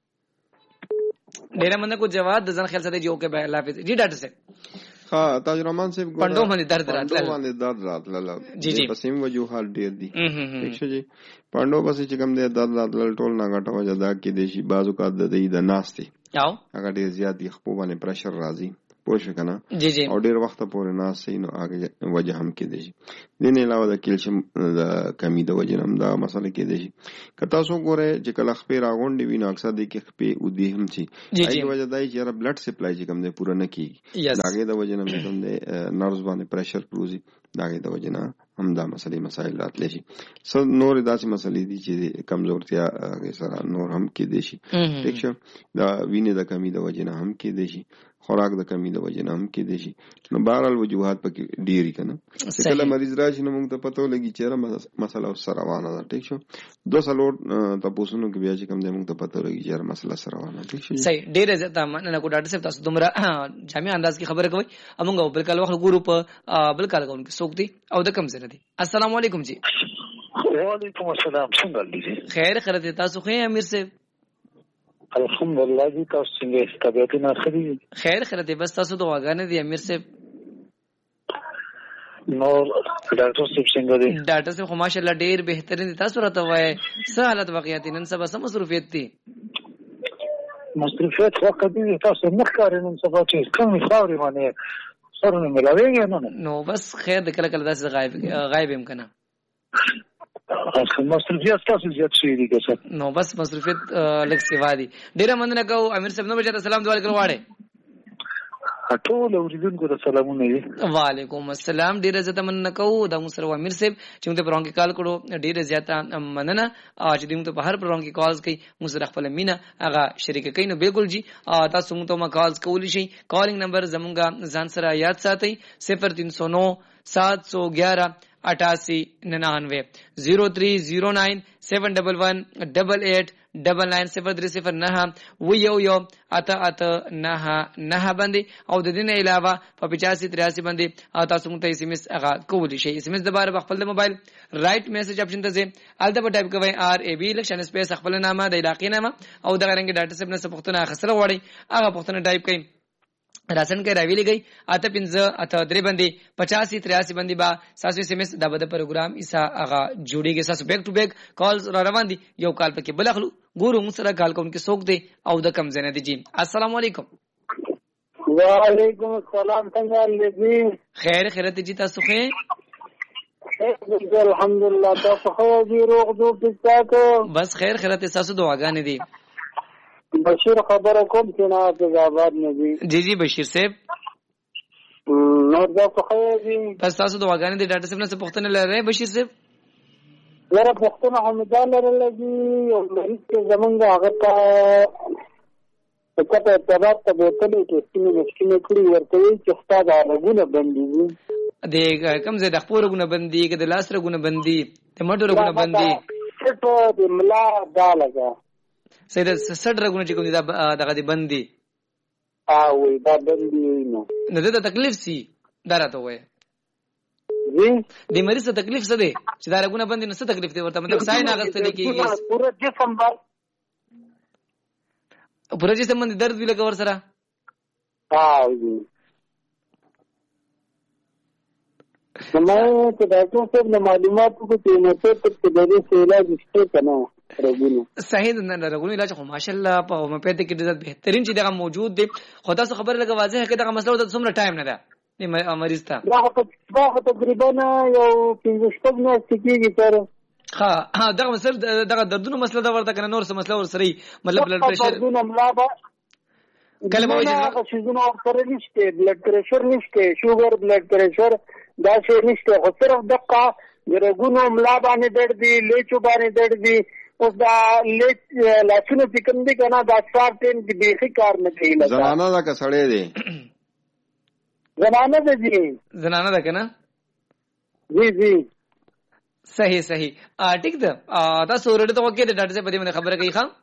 ډېر مننه کو جواد د ځن خیال سره جو کې به لافظ جی ډاکټر صاحب. ها تاج رحمان صاحب پندو باندې درد راتل. پندو باندې درد راتل. جی جی پسیم وجوهات ډېر دي. ٹھیک شو جی. پندو پسې چې کوم دې درد راتل ټول نه غټه وجه دا کې دي شي بازو کا د دې د ناس دي. او هغه ډېر زیات دي خپل باندې پرشر راځي. پوښ کنه. جی جی. او ډېر وخت پورې ناس سي نو هغه وجه هم کې دي شي. دین علاوه د کیلشیم د کمی د وجه هم دا مسله کې دي شي. کته سو ګوره چې کله خپې راغونډي وینو اکثر دي کې خپې او دي هم شي. ایي وجه دای چې رب بلډ سپلای چې کوم دې پوره نه کیږي. داګه د وجه نه کوم دې نرز باندې پرشر پروزي. داګه د وجه نه هم دا مسلې مسائل راتلی شي. سو نور داسې مسلې دي چې کمزورتیا سره نور هم کې دي شي. ٹھیک شو. دا وینې د کمی د وجه نه هم کې دي شي. خوراک د کمی د وجه نه هم کې دي شي. نو بهرحال وجوهات پکې ډېری کنه. کله مریض راشي نو موږ ته پته لګي چې مسله سره روانه ده. ٹھیک شو. دو سالو تاسو نو کې بیا چې کوم دې موږ ته پته لګي چې مسله سره روانه ده. ٹھیک شو. صحیح. ډېر زیاته مننه کو ډاکټر صاحب تاسو دومره جامع انداز کې خبره کوي. موږ بل کال وخت ګورو په بل کال کوم کې سوق دي او د کم زره دي. السلام علیکم جی. وعلیکم السلام. څنګه دي؟ خیر خیر تاسو خو امیر صاحب؟ الحمدلله جی تاسو څنګه طبيعتونه خري؟ خیر خیر دې بس تاسو دعاګانې دي امیر صاحب. نو ډاکټر صاحب څنګه دي؟ ډاکټر صاحب خو ماشاءالله ډېر بهترین دي. تاسو راته وایي څه حالت واقعیت نن سبا سم مصروفیت دي؟ مصروفیت وخت دي تاسو نه ښکاري نن سبا چې کوم خاوري باندې سره نه ملاويږي نه. نو بس خیر د کله کله داسې غایب غایب هم کنه. مصروفیت تاسو زیات شي دي که نو بس مصروفیت لږ سیوا دي. ډیره مننه کوم امیر صاحب. نو بچا سلام دعا کړو واړه ټول اوریدونکو ته سلامونه دي. وعلیکم السلام. ډیره زیاته مننه کوم د مصر امیر صاحب چې موږ ته پرونکي کال کړو. ډیره زیاته مننه چې موږ ته په هر پرونکي کالز کوي مصر خپل مینا هغه شریک کوي. نو بالکل جی تاسو موږ ته ما کالز کولی شي. کالینګ نمبر زمونږه ځان سره یاد ساتئ صفر تین سو نو سات سو گیارہ اٹھاسی ننانوے زیرو تھری زیرو نائن سیون ڈبل ون ڈبل ایٹ ڈبل نائن صفر تھری صفر نہ و یو یو اتا اتا نہ نہ باندې او د دې نه علاوه په پچاسی تریاسی باندې تاسو موږ ته اس ام اس هغه کولی شي. اس ام اس د بار خپل د موبایل رائټ میسج اپشن ته ځئ. الته په ټایپ کوئ آر ای بی لکشن سپیس خپل نامه د علاقې نامه او د غرنګ ډاټا سیب نه سپختونه خسره وړي هغه پختونه ټایپ کړئ. راسن کې راوی لګي اته پنځه اته درې باندې پچاسی تریاسی باندې با ساسو اس ام اس د بده پروګرام ایسا هغه جوړیږي. ساسو بیک ټو بیک کالز را روان دي. یو کال پکې بلخلو ګورو موږ سره کال کوم کې سوق دي او د کم زنه دي. جی السلام علیکم. وعلیکم السلام. څنګه دې؟ خیر خیرت جی تاسو خیر؟ الحمدلله تاسو خو دې روغ دو پښتاکو بس خیر خیرت تاسو دعاګانې دي. بشیر خبره کوم چې نه د آباد نه دي. جی جی بشیر صاحب نور دا خو دي بس تاسو دعاګانې دي. ډاکټر صاحب نه څه پوښتنه لرئ بشیر صاحب؟ یاره پښتنه حمدا لرله دي یو مریض چې زمونږ هغه ته په کته ارتباط ته بوتلې ټېسټونه مشکینه کړي ورته وایي چې ستا دا رګونه بندېږي د کوم ځای د خپو رګونه بندي که د لاس رګونه بندي د مټو رګونه بندي سټ د ملا دا لګه صحیح د سټ رګونه چې کوم دي دغه دي بندي وایي دا بندي نو نو د تکلیف سي دا راته وایي د مریض ته تکلیف څه دی چې دا رګونه بندي نو څه تکلیف دی ورته مطلب ساين اغستل کېږي پورا جسم باندې پورا جسم باندې درد وی لګور سره ها وي نو ته دا څه په معلوماتو کې نه څه څه د دې علاج شته کنه رګونه صحیح نه رګونه علاج خو ماشاءالله په هومیوپیتیک کې ډېر بهترین چې دغه موجود دی خو تاسو خبره لګه واضح کې دغه مسله د څومره ټایم نه ده مریض ته دا تقریبا یو پنځه شپږ میاشتې کېږي سره ها ها دغه مسله دغه دردونو مسله دا ورته کنه نور څه مسله ور سره مطلب بلډ پريشر دردونه ملا با کله به وایي چې شیزونه سره نشته بلډ پريشر نشته شوګر بلډ پريشر دا شی نشته خو صرف دغه رګونو ملا باندې درد دي لیچو باندې درد دي اوس دا لیچ لاسونو پکم دي کنه دا سټارټ ټیم دی بیخي کار نه کوي زنانه دا کسړې دي زنانه ده جی زنانه ده کنه جی جی صحیح صحیح ټیک ده تاسو ورته وکړه د ډاکټر صاحب په دې خبره کوي ښا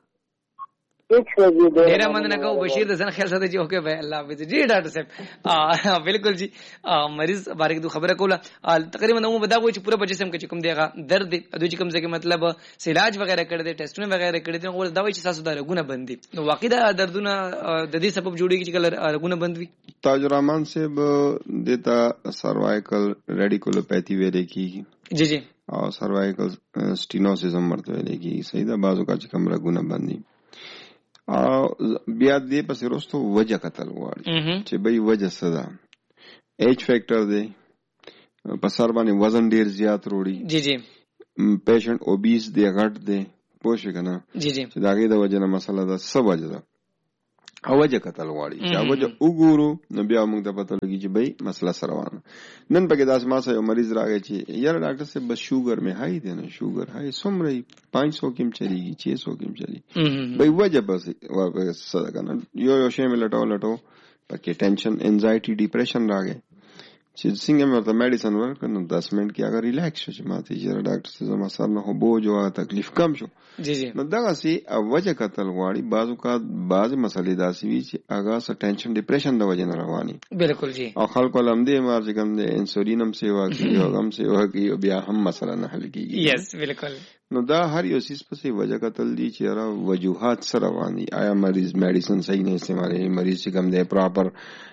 ډیر مننه کوم بشیر د ځن خیال ساته جی اوکے بھائی الله حافظ جی ډاکټر صاحب بالکل جی مریض بارے دو خبره کوله تقریبا نو بدا کوئی چې پورا بجسم کې کوم دیغه درد د دوی کوم ځای کې مطلب علاج وغیرہ کړی دي ټیسټونه وغیرہ کړی دي نو دا وایي چې تاسو دا رګونه بندي نو واقعي دا دردونه د دې سبب جوړیږي چې کله رګونه بندوي تاج رحمان صاحب دیتا سروایکل ریډیکولوپیتھی ویل کیږي جی جی او سروایکل سټینوسیزم ورته ویل کیږي صحیح دا بازو کا چې کوم رګونه بندي او بیا دې پسې وروسته وجه قتل غواړي چې به وجه څه ده ایج فیکٹر دی په سر باندې وزن ډیر زیات وروړي جی جی پیشنټ اوبیس دی غټ دی پوه شئ کنه جی جی چې دا غي د وجه نه مسله ده څه وجه ده او وجه قتل غواړي چې وجه وګورو نو بیا موږ ته پته لګي چې بھائی مسله سره روانه نن پکې داس ما سره یو مریض راغی چې یاره ډاکټر صاحب بس شوګر مې هاي دی نه شوګر هاي څومره پانچ سو کېم چلیږي چھ سو کېم چلی بھائی وجه بس څه کنه یو یو شی مې لټاو لټاو پکې ټینشن انزایټي ډیپریشن راغی چې څنګه مې ورته میډیسن ورکړ نو دس منټ کې اگر ریلیکس شو چې ماته یې ډاکټر صاحب ما سره نه بوج او تکلیف کم شو جی جی نو دغه سي وجه قتل غواړي بعضو کا بعض مسلې داسي وي چې هغه س ټینشن ډیپریشن د وجه نه رواني بالکل جی او خلکو لم دې مار چې کوم دې انسولینم سیوا کوي او غم سیوا کوي او بیا هم مسله نه حل کیږي یس بالکل نو دا هر یو سیس پسې وجه قتل دي چې را وجوهات سره رواني آیا مریض میډیسن صحیح نه استعمالوي مریض چې کوم دې پراپر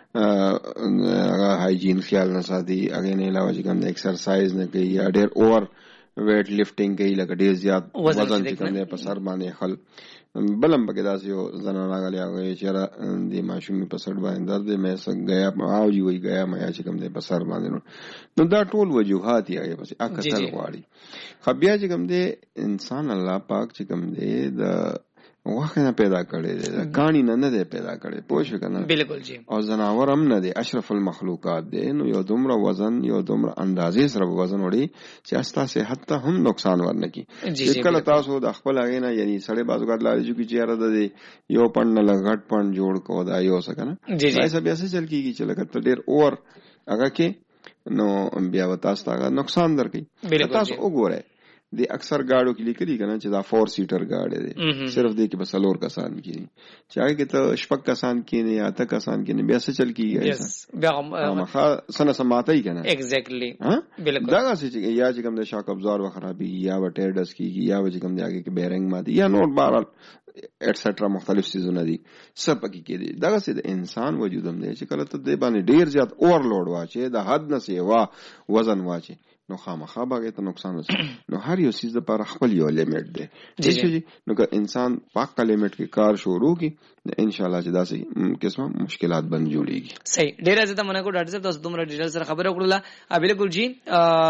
هایجین خیال نه ساتي هغه نه علاوه چې کوم ایکسرسایز نه کوي یا ډېر اور ویټ لفټینګ کوي لکه ډېر زیات وزن چې کوم په سر باندې خل بلم پکې داسې یو زنانه راغلی هغه چې را د ماشومې په سر باندې درد مې سګ غیا او جی وی غیا مې چې کوم په سر باندې نو دا ټول وجوهات یې بس اکثر غواړي خو بیا چې کوم دی انسان الله پاک چې کوم دی د واخه نه پیدا کړي دي کانی نه نه پیدا کړي پوښ کنه بالکل جی او زناور هم نه دي اشرف المخلوقات دي نو یو دومره وزن یو دومره اندازې سره وزن وړي چې استا صحت ته هم نقصان ورنکي کله تاسو د خپل هغه نه یعنی سړی بازوګات لاري چې چیرې ده یو پند نه لغټ پند جوړ کو دا یو څه کنه ایسا بیا څه چل کیږي چې لکه ډېر اور هغه کې نو بیا تاسو ته نقصان درکې تاسو وګورئ د اکثر گاڑیو کې لیکلي کنه چې دا فور سیټر گاڑی دی صرف دې کې بس لور کسان کېږي چې هغه کې ته شپږ کسان کېنه یا ته کسان کېنه بیا څه چل کېږي بیا مخه سنه سماتای کنه ایگزیکټلی بالکل دا چې یا چې کوم د شاک ابزار و خرابي یا و ټیرډس کېږي یا چې کوم د هغه کې بیرنګ ماته یا نور بهرال ایټسټرا مختلف سيزونه دي سب پکې کې دي دا چې د انسان وجود هم دی چې کله ته د باندې ډیر زیات اوورلوډ واچي د حد نه سیوا وزن واچي نو خامخا باغې ته نقصان رسي نو هر یو چیز لپاره خپل یو لیمټ دی چې نو که انسان پاک لیمټ کې کار شروع کی ان شاء الله چې داسې قسمه مشکلات بن جوړيږي صحیح ډیر زیاته منکو ډاکټر صاحب تاسو دومره ډیټیل سره خبره وکړه بالکل جی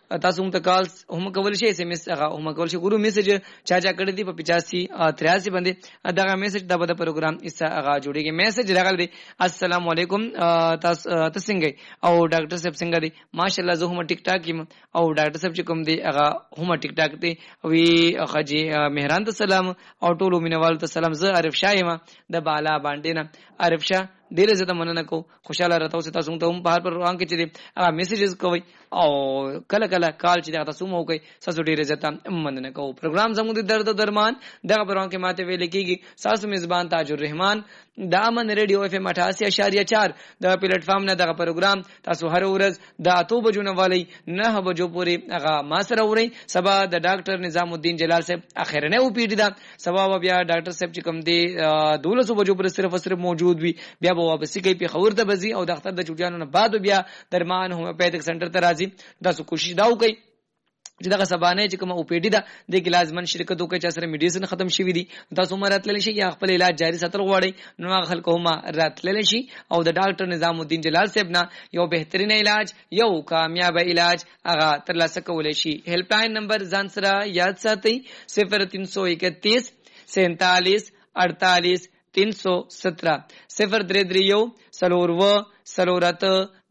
تاسو هم ته کالز هم کول شي اس ام اس هغه هم کول شي ګورو میسج چا چا کړی دی په پچاسی تریاسی باندې دغه میسج د بده پروګرام ایسا هغه جوړیږي میسج راغلی دی السلام علیکم تاسو تاسو څنګه او ډاکټر صاحب څنګه دی ماشاءالله زه هم ټیک ټاک یم او ډاکټر صاحب چې کوم دی هغه هم ټیک ټاک دی وی خجی مهران ته سلام او ټولو مینوال ته سلام زه عارف شاه یم د بالا باندې نه عارف شاه ډیره زه ته مننه کوم خوشاله راته اوسه تاسو ته هم په هر پروګرام کې چې دی هغه میسیجز کوي او کله کله کال چې تاسو مو کوي تاسو ډیره زه ته مننه کوم پروګرام زموږ د درد درمان دغه پروګرام کې ماته ویل کېږي تاسو میزبان تاج الرحمن د امن ریډیو اف ام اٹھاسی اشاریه چار د پلیټ فارم نه دغه پروګرام تاسو هر ورځ د اتو بجو نه والی نه بجو پورې هغه ما سره وری سبا د ډاکټر نظام الدین جلال صاحب اخرنه او پی ډی دا سبا بیا ډاکټر صاحب چې کوم دی دولس بجو پر صرف صرف موجود وي بیا واپس کوي په خبر ته بزي او د اختر د چوټیانو نه بعد بیا درمان هومیوپیتھک سنټر ته راځي تاسو کوشش دا وکړئ چې دغه سبانه چې کوم او پی ډی دا د لازمن شرکت وکړي چې سره میډیسن ختم شوی دي تاسو مراتل شي یا خپل علاج جاری ساتل غواړي نو خلکو هم راتل شي او د ډاکټر نظام الدین جلال صاحب نه یو بهترین علاج یو کامیاب علاج هغه ترلاسه کولای شي هیلپ لاین نمبر ځان سره یاد ساتئ صفر تین سو اکتیس سینتالیس اڑتالیس تین سو سترہ صفر درې درې یو سلور و سلورت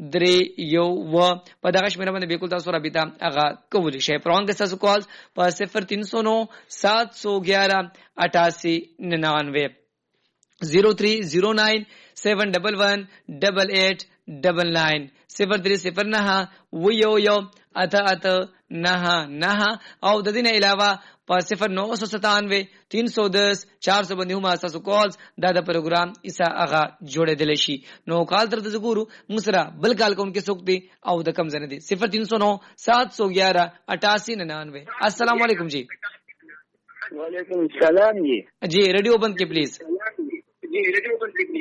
درې یو و په دغه شمیره باندې بالکل تاسو رابطه هغه کولی شئ پرون کې تاسو کال په صفر تین سو نو سات سو گیارہ اٹھاسی ننانوے زیرو تھری زیرو نائن سیون ڈبل ون ڈبل ایٹ ڈبل نائن صفر درې صفر نه و یو یو اته اته نه نه او د دې نه علاوه په صفر نو سو ستانوے تین سو دس چار سو باندې هم تاسو کالز دا د پروګرام ایسا هغه جوړېدل شي نو کال تر د ګورو مسرا بل کال کوم کې سوک دي او د کم زنه دي صفر تین سو نو سات سو گیارہ اٹھاسی ننانوے السلام علیکم جی وعلیکم السلام جی جی ریڈیو بند کی پلیز جی ریڈیو بند کی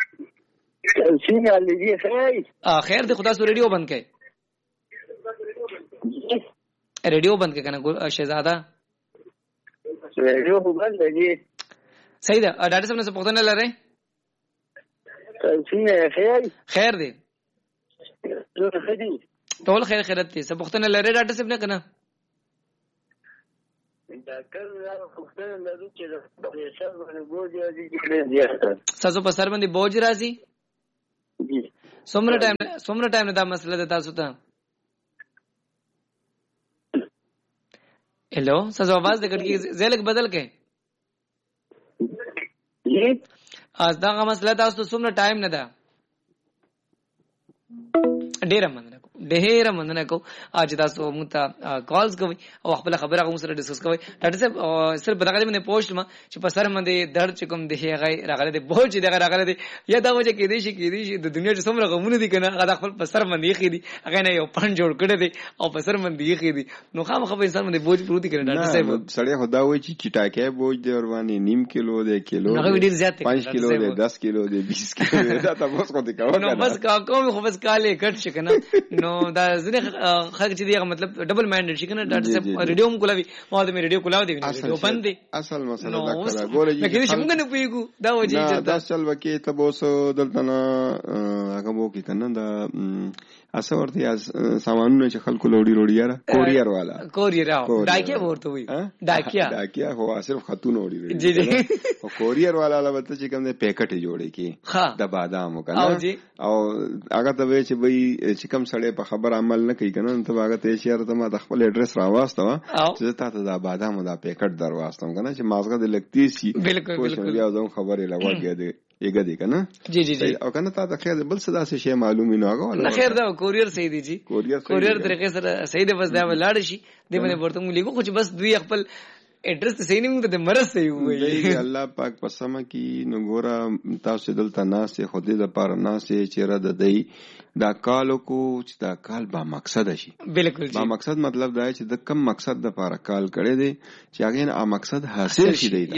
پلیز سینه لیجیے خیر خیر دی خدا سو ریڈیو بند کئ ریڈیو بند کئ کنه شہزادہ ریڈیو بند ہے جی صحیح ده ډاکټر صاحب نه پوښتنه لرئ څنګه خیر خیر دی ټول خیر دی ټول خیر خیرت دی څه پوښتنه لرئ ډاکټر صاحب نه کنه ډاکټر را پوښتنه لري چې د پریشر باندې بوج راځي چې زیاته تاسو په سر باندې بوج راځي جی څومره ټایم څومره ټایم دا مسله ده تاسو ته हेलो सर आवाज दे कटकी زیلک بدل کې جی از دا مسله تاسو څومره ټایم نه ده ډیر مننه ډیر مننه کو اج تاسو موږ ته کالز کوي او خپل خبره کوم سره ډیسکس کوي ډاکټر صاحب صرف بدغه باندې پوښت ما چې په سر باندې درد چې کوم دی هغه راغله دی بوج دی هغه راغله دی یا دا وجه کې دی شي کې دی شي د دنیا چې څومره غمونه دي کنه هغه خپل په سر باندې خېدي هغه نه یو پن جوړ کړی دی او په سر باندې خېدي نو خامخ په انسان باندې بوج پروت کړي ډاکټر صاحب سړی خدا وایي چې چټاکه بوج دی ور باندې نیم کیلو دی کیلو هغه ډیر زیات پانچ کیلو دی دس کیلو دی بیس کیلو دی دا تاسو کو دي کاوه نو بس کا کوم خو بس کاله کټ شي کنه نو دا زنه خلک چې دی مطلب ډبل مایندډ شي کنه ډاکټر صاحب ریډیو هم کولاوي ما د ریډیو کولاو دی ریډیو بند دی اصل مسله دا کړه ګوره چې کې څنګه نه پیګو دا وځي چې دا چل وکي ته بوسو دلته نه هغه مو کې کنه دا اسه ورته از سامانونه چې خلکو لوړی لوړی یاره کوریر والا کوریر ډاکیا ورته وي ډاکیا ډاکیا هو صرف خاتون وړي جی جی او کوریر والا لبته چې کوم د پیکټ جوړي کی د بادام کنه او هغه ته وی چې وای چې کوم سړی په خبر عمل نه کوي کنه ته هغه ته شهر ته ما د خپل اډرس راوستم چې تاسو دا بادام دا پیکټ درواستم کنه چې مازغه د لګتی شي بالکل بالکل بیا زم خبرې لوګه دی ایګه دی کنه جی جی جی او کنه تا ته خیر بل صدا څه شی معلومي نه هغه نه خیر دا کوریر صحیح دی جی کوریر کوریر طریقې سره صحیح دی بس دا ولاړ شي دی باندې ورته مو لیکو خو بس دوی خپل ایڈریس صحیح نه موږ ته مرز صحیح وي دی الله پاک پسمه کی نو ګورا تاسو دلته ناسه خو دې د پاره ناسه چیرې د دی دا کالو کو چې دا کال با مقصد شي بالکل با مقصد مطلب دا چې د کم مقصد د پاره کال کړي دي چې هغه نه مقصد حاصل شي دی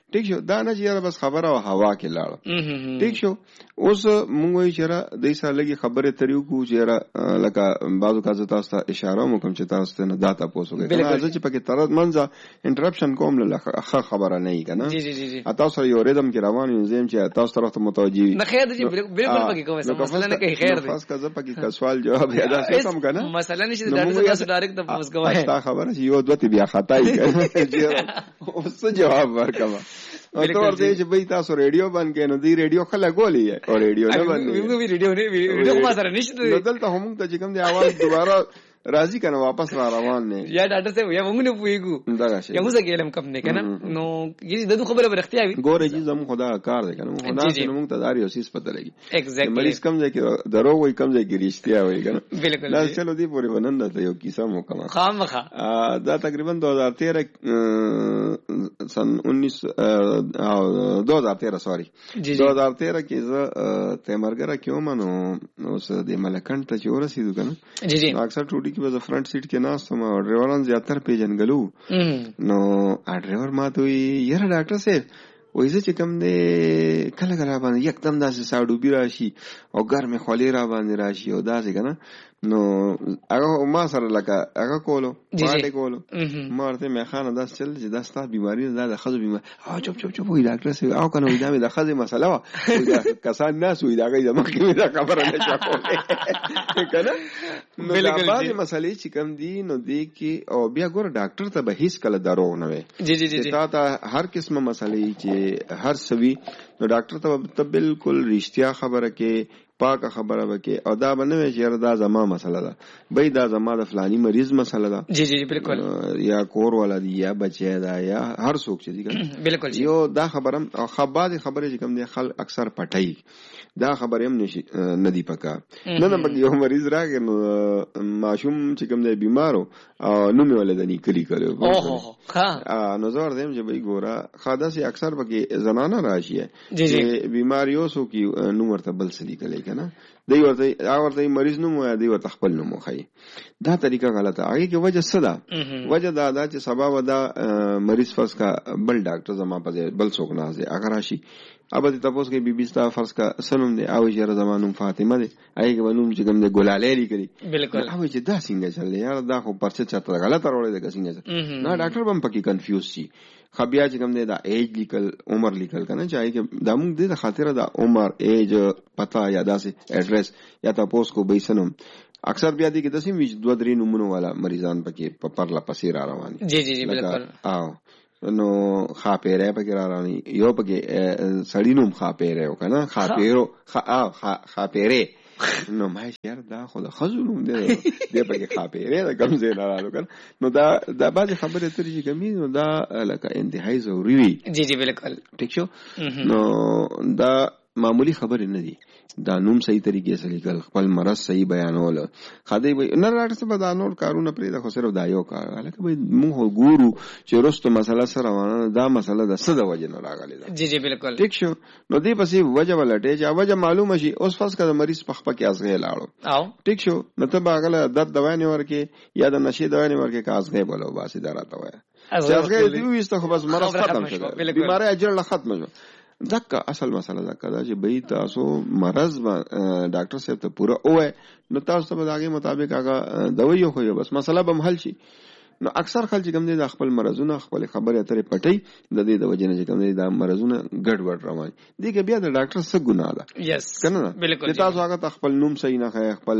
ټیک شو دا نه چې بس خبره او هوا کې لاړه ټیک شو. اوس مونږ وایي چې دای سره لګي خبره تریو کو چې لکه بعضو کازه تاسو ته اشاره وکم چې تاسو ته نه داتا پوسو کوي کنه چې پکې تر منځه انټرپشن کوم له خبره نه کنه جی جی جی تاسو یو ریدم کې روان یو زم چې تاسو طرف ته متوجي نه خیر دي بالکل پکې کوم مسله نه کوي خیر دي خاص کزه پکې کا سوال جواب ادا کوم کنه مسله نشي ډاکټر تاسو ډایرکټ د پوس کوي تا خبره چې یو دوه بیا خطای کوي اوس جواب ورکما او تو ورته چې به تاسو ریډیو باندې کینو دی ریډیو خلا ګولې او ریډیو نه باندې موږ وی ریډیو نه ویډیو ما سره نشته نو دلته هم ته چې کوم دی आवाज دوباره راځي کنه واپس را روان نه یا ډاکټر صاحب یا موږ نه پويګو دا شي یا موږ ګیلم کم نه کنه نو یی د خبره برختیا وي ګوره چې زمو خدا کار دی کنه خدا چې موږ ته داري اوسې پته لګي ایگزیکټلی مریض کم ځای کې درو وای کم ځای کې رښتیا وای کنه بالکل دا چلو دی پوری ونن ته یو کیسه مو کوم خامخا دا تقریبا دو ہزار تیرہ سن انیس دو ہزار تیرہ سوری دو ہزار تیرہ کې زه تیمرګره کیو منو اوس د ملکند ته چې ورسېدو کنه جی جی اکثر ټوټي کې به فرنٹ سیټ کې ناستم او ډرایوران زیاتره پیژنګلو نو ا ډرایور ما ته یره ډاکټر صاحب وایي چې کوم دې کله کله باندې یکدم داسې ساړو بي راشي او ګرمې خولې را باندې راشي او داسې کنه نو هغه ما سره لکه هغه کولو باندې کولو ما ورته مې خانه داس چل چې دا ستاسو بیماری نه د خزو بیماری او چپ چپ چپ وای ډاکټر صاحب او کنه وای دا مې د خزې مسله وا دا کسان ناس وای دا غي زما کې دا خبره نشه کوله کنه نو دا بعض مسلې چې کوم دي نو دې کې او بیا ګور ډاکټر ته به هیڅ کله درو نه وي جی جی جی تا ته هر قسمه مسلې چې هر سوي نو ډاکټر ته بالکل رښتیا خبره کې پاکه خبره وکي او دا بنوي چې دا زما مسله ده بې دا زما د فلاني مریض مسله ده جی جی بالکل یا کور والا دی یا بچی دا یا هر څوک چې دی بالکل یو دا خبرم او خبره خبره چې کوم دی خلک اکثر پټي دا خبره هم نشي ندی پکا نه نه یو مریض راغی نو ماشوم چې کوم دی بیمارو او نو مې ولدنی کلی کړو اوه ها نو زور دیم چې بې ګوره خاصه سي اکثر پکې زنانه راشي جی جی بیماریو سو کی نو ورته بل سلی کلی کنه دی ورته او ورته مریض نو مو دی ورته خپل نو مو خي دا طریقه غلطه هغه کې وجه څه ده وجه دا دا چې سبب دا مریض فرض کا بل ډاکټر زما په بل څوک نه ځي اگر راشي ابه تاسو کې بي بي ستا فرض کا سنوم دی او جره زمانوم فاطمه دی هغه کې ونوم چې کوم دی ګلاله لیکلي بالکل او چې دا څنګه چل یار دا خو پرڅه چاته غلطه وروړي دا څنګه نه ډاکټر بم پکې کنفیوز شي خبیا چې کوم دی دا ایج لیکل عمر لیکل کنه چاہیے چې دا موږ د خاطر دا عمر ایج پتا یا داسې ایڈریس یا تاسو کو به سنوم اکثر بیا دي کې د سیم وچ دوه درې نمونه والا مریضان پکې په پرلا پسې را روان جی جی جی بالکل او نو خاپېره پکې را روان یو پکې سړی نوم خاپېره کنه خاپېرو خا خاپېره نو ما یې دا خو د خزونو دې دې پکې خاپېره دا کم زه نه راځو کنه نو دا دا باز خبره ترې چې کمی نو دا لکه انتهایی ضروری وي جی جی بالکل ٹھیک شو نو دا معمولی خبره نه دي دا نوم صحیح طریقې سره لیکل خپل مرض صحیح بیانول خدای به نه راځي په دا نور کارونه پرې دا خو صرف دا یو کار لکه به موږ ګورو چې رستو مسله سره روانه دا مسله د څه د وجه نه راغلی ده جی جی بالکل ٹھیک شو نو دې پسې وجه ولټه چې وجه معلومه شي اوس فرض کړه مریض په خپل کې ازغه لاړو او ټیک شو نو ته باغله د دوا نه ورکې یا د نشي دوا نه ورکې کا ازغه بولو باسي دراته وای ازغه دې وېسته خو بس مرض ختم شو بیماری اجر لا ختم شو دکا اصل مسله دا کدا چې به تاسو مرض ډاکټر صاحب ته پورا اوه نو تاسو په داګه مطابق هغه دوايو خو بس مسله به حل شي نو اکثر خلک کوم دي د خپل مرزونه خپل خبره اترې پټي د دې د وجه نه چې کوم دي د مرزونه ګډ وډ روان دي کې بیا د ډاکټر څخه ګناه ده یس کنه بالکل تاسو هغه خپل نوم صحیح نه خای خپل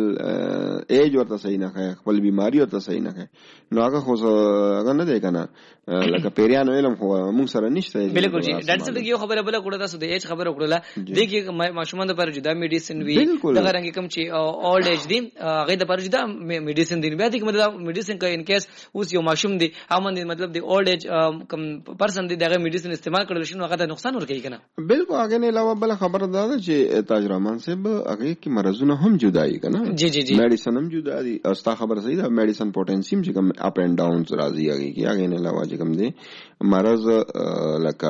ایج ورته صحیح نه خای خپل بیماری ورته صحیح نه خای نو هغه خو هغه نه دی کنه لکه پیریان علم خو موږ سره نشته بالکل جی ډاکټر صاحب یو خبره بل کړه تاسو د ایج خبره کړله دغه ماشومان د پر جدا میډیسن وی دغه رنګ کوم چې اولډ ایج دي هغه د پر جدا میډیسن دي بیا دغه مطلب میډیسن کا ان کیس اوس یو ماشوم دی امن مطلب دی اولډ ایج کم پرسن دی دغه میډیسن استعمال کړل شنو هغه د نقصان ورکوي کنه بالکل هغه نه علاوه بل خبره ده چې تاج رحمان صاحب هغه کی مرزونه هم جدای کنه جی جی جی میډیسن هم جدا دي او ستا خبر صحیح ده میډیسن پوتنسیم چې کوم اپ اینڈ ډاونز راځي هغه کی هغه نه علاوه چې کوم دی مرز لکه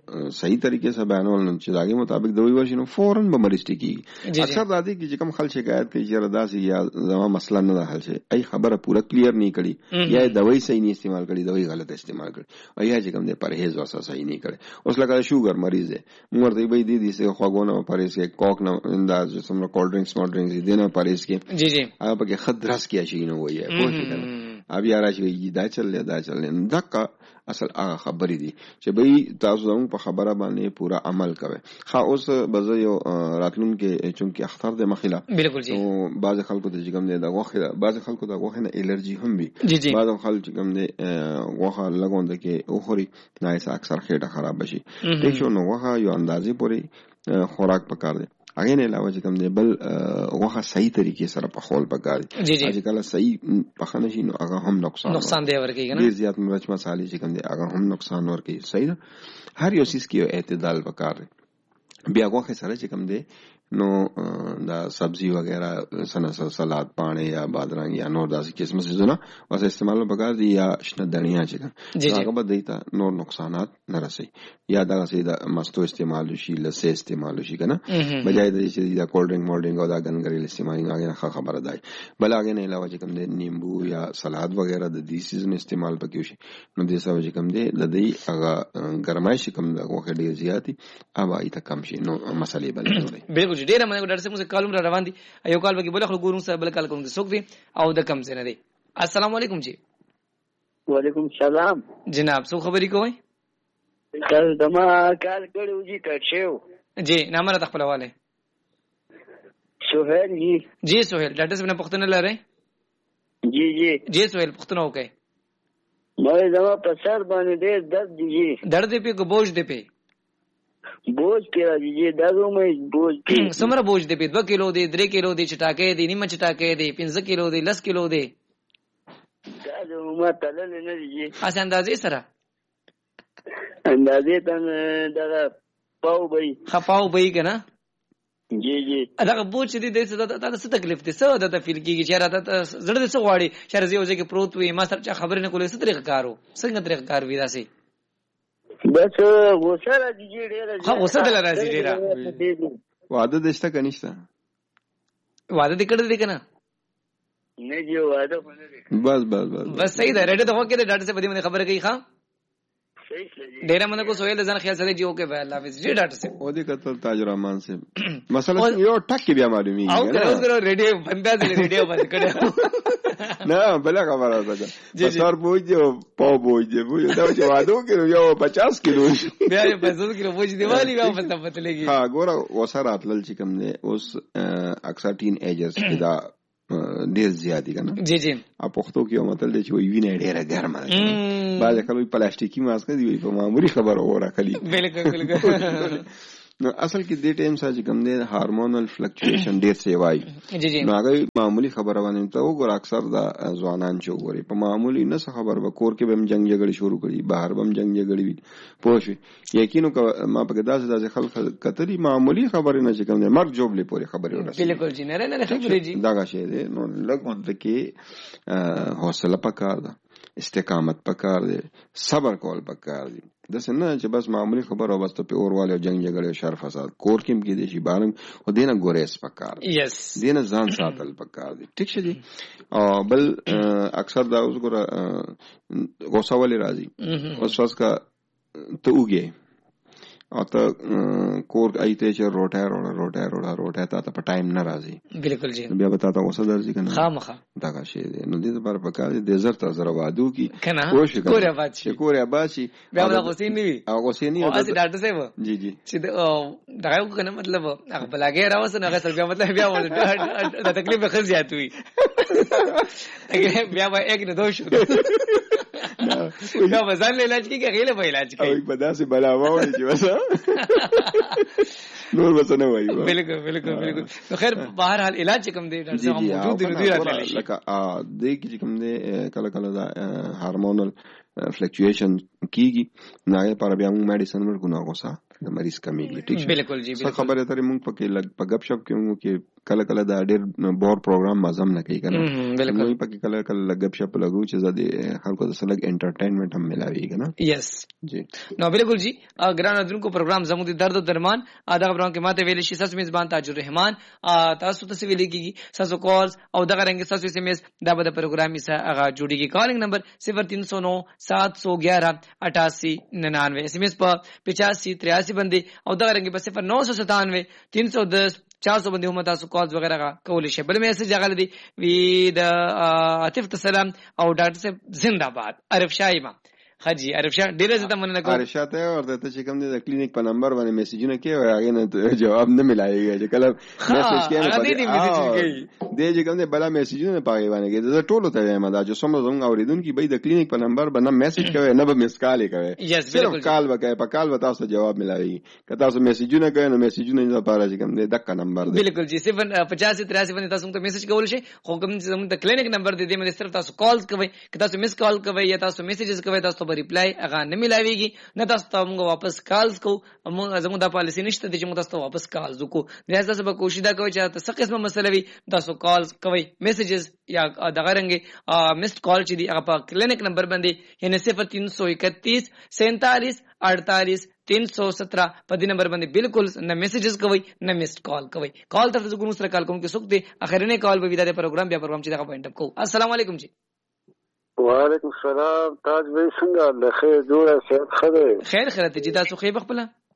صحیح طریقې سره بیانول نو چې داګه مطابق دوی ورشي نو فورن به مریض ټیکي اکثر دادی چې کوم خل شکایت کوي چې ردا یا زما مسله نه حل شي ای خبره پوره کلیر نه کړي یا دوايي صحیح نه استعمال کړي دوايي غلط استعمال کړي او یا چې کوم دې پرهیز وسه صحیح نه کړي اوس لکه شوګر مریض دی موږ ته به دي دي سه خواګونه پرهیز کې کوک نه انداز سمره کولډ ډرینکس مول ډرینکس دي نه پرهیز کې جی جی هغه پکې خدرس کې شي نه وایي پوه شئ کنه اب یاره چې دا چل دا چل نه دغه اصل هغه خبرې دي چې به تاسو زموږ په خبره باندې پورا عمل کوئ. خا اوس بزه یو راتلون کې چونکی اختر د مخیلا بالکل جی او بعض خلکو د جګم د غوخه بعض خلکو د غوخه نه الرجی هم وي بعض خلک جګم د غوخه لګوند کې او خوري نه ایسا اکثر خېټه خراب شي ټیک شو نو غوخه یو اندازې پوري خوراک پکار دی هغه نه علاوه چې کوم دی بل غوخه صحیح طریقې سره په خول پکار دی چې کله صحیح پخنه شي نو هغه هم نقصان نقصان دی ورکی کنه ډیر زیات مرچ مصالحې چې کوم دی هغه هم نقصان ورکی صحیح هر یو سیس کې اعتدال پکار دی بیا غوخه سره چې کوم دی نو دا سبزی وغیرہ سنا سلاد پانے یا بادرنگ یا نور داسې قسم سيزونه واسه استعمال پکار دي یا شنه دنیا چې هغه به دیتا نور نقصانات نه رسي یا دا سیدا مستو استعمال شي لسه استعمال شي کنه بجای د چې دا کولډ ډرینګ مول ډرینګ او دا ګنګري استعمال نه هغه خبره ده بل هغه نه علاوه چې کوم دي نیمبو یا سلاد وغیرہ د دې سيزن استعمال پکې شي نو دې سبا چې کوم دي د دې هغه ګرمای شي کوم دغه ډیر زیاتی اوبه ایت کم شي نو مسلې بل نه بالکل ډیر منه ډاکټر صاحب موږ کالم را روان دي یو کال به بل خلک ګورم سره بل کال کوم څوک دي او د کم څه نه دي. السلام علیکم جی. وعلیکم السلام جناب څو خبرې کوئ؟ کل دما کال کړو جی کټشو جی نامه را خپل حواله سہیل جی. جی سہیل ډاکټر صاحب نه پښتنه لره جی جی جی سہیل پښتنه وکي مې دما په سر باندې ډېر درد دی جی. درد دی په بوج دی په بوج کې راځي جی دغه مې بوج کې سمره بوج دی په دو کیلو دی درې کیلو دی چټاکې دی نیمه چټاکې دی پنځه کیلو دی لس کیلو دی دا زه ما تلل نه دی جی. اس اندازې سره اندازې تن دا پاو بای خپاو بای کنه جی جی دا بوج دی د څه د څه تکلیف دی څه د تفیل کیږي چې راته زړه د څه غواړي چې راځي او ځکه پروت وي ما سره خبرې نه کولې څه طریقه کارو څنګه طریقه کار وی داسي بس غوسه راځي ډیره ها غوسه دل راځي ډیره واده دشته کنيشته واده دې کړه دې کنه نه جو واده باندې بس بس بس بس صحیح ده ریډه ته وکړه ډاکټر سے بدی مې خبره کوي ښا ډیره منه کو سویل ځان خیال سره جی اوکے بھائی الله حافظ جی ډاکټر صاحب او دې کتل تاج رحمان سے مسئلہ یو ټک بیا معلومی او کړه اوس کړه ریډیو بندا دې ریډیو بند کړه نه بل خبره ده بسار بوجو پاو بوجو بوجو دا چې وادو کړو یو پچاس کیلو بیا یې پنځه کیلو بوج دیوالی بیا پته پته لګي ها ګوره وسره اتل چې کوم نه اوس اکثر ټین ایجرز کې دا ډیر زیاتی کنه جی جی ا پښتو کې مطلب دی چې وی وینه ډیره ګرمه ده بعض کله پلاستیکي ماسک دی په معمولی خبره وره کلی بالکل بالکل نو اصل کې د ټیم سره کوم دی هارمونل فلکچویشن ډیر سی وای جی جی نو هغه معمولی خبره باندې ته وګور اکثر دا ځوانان چې وګوري په معمولی نه څه خبر وکور کې بم جنگ جګړه شروع کړي بهر بم جنگ جګړه وي پوه یقینو ما په داسې داسې خلک کتري معمولی خبره نه چې کوم دی مرګ جوړلې پورې خبره ورسې بالکل جی نه نه خبرې جی دا شی دی نو لګون کې حوصله پکار ده استقامت پکار دی صبر کول پکار دی د سنه چې بس معمولی خبره واسطه په اورواله جنگ جګړه شر فساد کور کې کې دي شي بارم او دینه ګوریس پکار یس دینه ځان ساتل پکار دي ټیک شي او بل اکثر دا اوس ګره غوسه ولې راځي اوس واس کا ته وګي او ته کور ایته چې روټه روړه روټه روړه روټه ته ته په ټایم نه راځي بالکل جی بیا به تاسو غوسه درځي کنه خامخه دا شی دی نو دې لپاره پکار دي د زر ته زر وادو کی کوشش کوره بچي کوره بچي بیا به غوسه نه وي او غوسه نه او اسی ډاکټر صاحب جی جی چې دا یو کنه مطلب هغه بلاګه راوسنه هغه سره بیا مطلب بیا و د تکلیف خل زیات وي بیا به یک نه دوه شو بیا به ځان له علاج کې غیله به علاج کوي او په داسې بلا وایي چې وسه نور بس نه وایي بالکل بالکل بالکل نو خیر بهر حال علاج کوم دی ډاکټر صاحب موجود دی نو دی راځي لکه ا دې کې کوم دی کله کله دا هارمونل فلکچویشن کیږي نه پر بیا موږ میډیسن ورکو نه غوسه د مریض کمیږي ټیک بالکل جی بالکل خبره ترې موږ پکې لګ په غب شپ کې موږ کې کله کله دا ډېر بور پروګرام مازم نه کوي کنه بالکل نو پکې کله کله لګب شپ لګو چې زده خلکو د سلګ انټرټینمنت هم ملاوي کنه یس جی نو بالکل جی ګران درنکو پروګرام زموږ د درد او درمان دا پروګرام کې ماته ویل شي تاسو میزبان تاج الرحمن تاسو ته ویل کیږي تاسو کالز او دغه رنګ تاسو اس ام اس دا به د پروګرام یې هغه جوړیږي کالینګ نمبر صفر تین سو نو سات سو گیارہ اٹھاسی ننانوے اس ام اس په پچاسی تریاسی باندې او دغه رنګ په صفر نو سو ستانوے تین سو دس چار سو باندې هم تاسو کالز وغیرہ کولی شئ. بل میسج هغه دی وی د عاطف السلام او ډاکټر صاحب زنده باد عرف شایما حاجی عرف شاه ډیره زته مننه کوم. عرف شاه ته ورته چې کوم د کلینیک په نمبر باندې میسجونه کوي او هغه نه جواب نه ملایږي چې کله میسج کوي هغه دې میسج کوي دې چې کوم د بلا میسجونه پاګی باندې کې د ټولو ته وایم دا چې سم زموږ اوریدونکو به د کلینیک په نمبر باندې میسج کوي نه به میس کال کوي صرف کال وکړي په کال وتا تاسو جواب ملایږي که تاسو میسجونه کوي نو میسجونه نه پاره چې کوم د دک نمبر دی بالکل جی صفر پچاسی تریاسی باندې تاسو ته میسج کول شي خو کوم چې زموږ د کلینیک نمبر دی دې باندې صرف تاسو کالز کوي که تاسو میس کال کوي یا تاسو میسجز کوي تاسو به ریپلای هغه نه ملاويږي نه تاسو ته موږ واپس کالز کو موږ زموږ د پالیسی نشته چې موږ تاسو ته واپس کالز وکړو لہذا تاسو به کوشش دا کوئ چې تاسو قسمه مسله وي تاسو کالز کوي میسجز یا دغه رنګ میسډ کال چې دی هغه په کلینیک نمبر باندې یعنی صفر تین سو اکتیس سینتالیس اڑتالیس تین سو سترہ په دې نمبر باندې بالکل نه میسجز کوي نه میسډ کال کوي. کال تر څو ګونو سره کال کوم کې سوک دی اخرنه کال به ویدا پروګرام بیا پروګرام چې دا پوینټ اپ کو. السلام علیکم جی. وعلیکم السلام تاج بھائی څنګه له خیر جوړه صحت خبره خیر خیرت جی تاسو خیر بخپل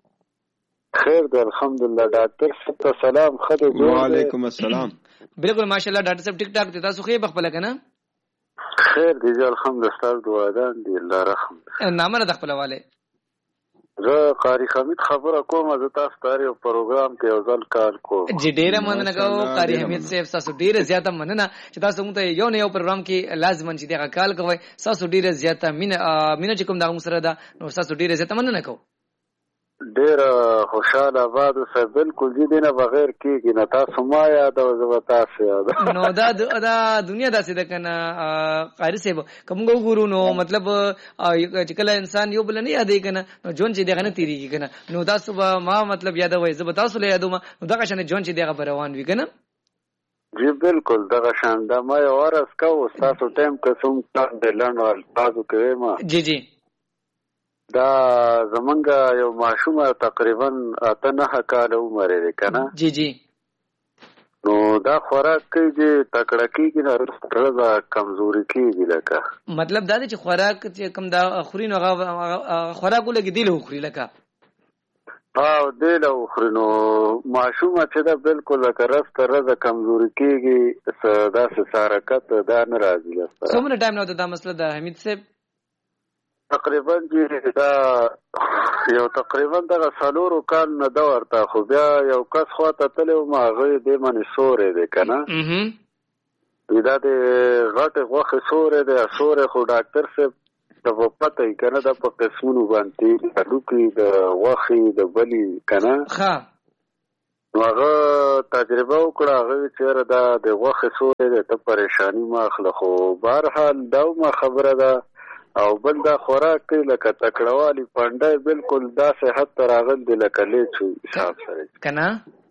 خیر دی الحمدلله ډاکټر صاحب سلام خدای جوړ وعلیکم السلام بالکل ماشاءالله ډاکټر صاحب ټیک ټاک دي تاسو خیر بخپل کنه خیر دی الحمدلله ستاسو دعاګان دی الله رحم نامه د خپل والے زه قاری حمید خبره کوم زه تاسو ته یو پروګرام کې یو ځل کار کوم جی ډیره مننه کوم قاری حمید صاحب تاسو ډیره زیاته مننه چې تاسو موږ ته یو نه یو پروګرام کې لازم چې دغه کال کوي تاسو ډیره زیاته مینه مینه چې کوم دا موږ سره ده نو تاسو ډیره زیاته مننه کوم ډیر خوشاله آباد اوسه بالکل دې نه بغیر کېږي نه تاسو ما یاد او زه تاسو یاد نو دا دا دنیا داسې ده کنه قاری صاحب کوم ګورو نو مطلب چې کله انسان یو بل نه یادې کنه نو جون چې دغه نه تیریږي کنه نو تاسو ما مطلب یاد وای زه تاسو له یادوم نو دغه شنه جون چې دغه روان وي کنه جی بالکل دغه شان دا ما یو ورس کو تاسو ټیم کوم د لنډ الفاظو کوي ما جی جی دا زمونږ یو ماشومه تقریبا اته نه کاله عمر دی کنه جی جی نو دا خوراک کوي چې تکړه کېږي نه رضا کمزوري کېږي لکه مطلب دا دی چې خوراک چې کم دا خوري نو خوراک ولګي دی له خوري لکه او دی له خوري نو ماشومه چې دا بالکل لکه رسته رضا کمزوري کېږي داسې سارکت دا نه راځي لسته څومره ټایم نه دا مسله ده حمید صاحب تقریبا چې دا یو تقریبا دغه څلورو کال نه ده ورته خو بیا یو کس خواته تللی وم هغه دې منې سوری دی که نه دا د غټې غوښې سوری دی سوری خو ډاکټر صاحب ته به پته وي که نه دا په قسمونو باندې هډوکي د غوښې د بلې که نه نو هغه تجربه وکړه هغه وی چېرې دا د غوښې سوری دی ته پریشاني مه اخله خو بهرحال دا ومه خبره ده او بل دا خوراک کوي لکه تکړهوالي پنډی بالکل دا صحت ته راغل دی لکه لیچو حساب سره که نه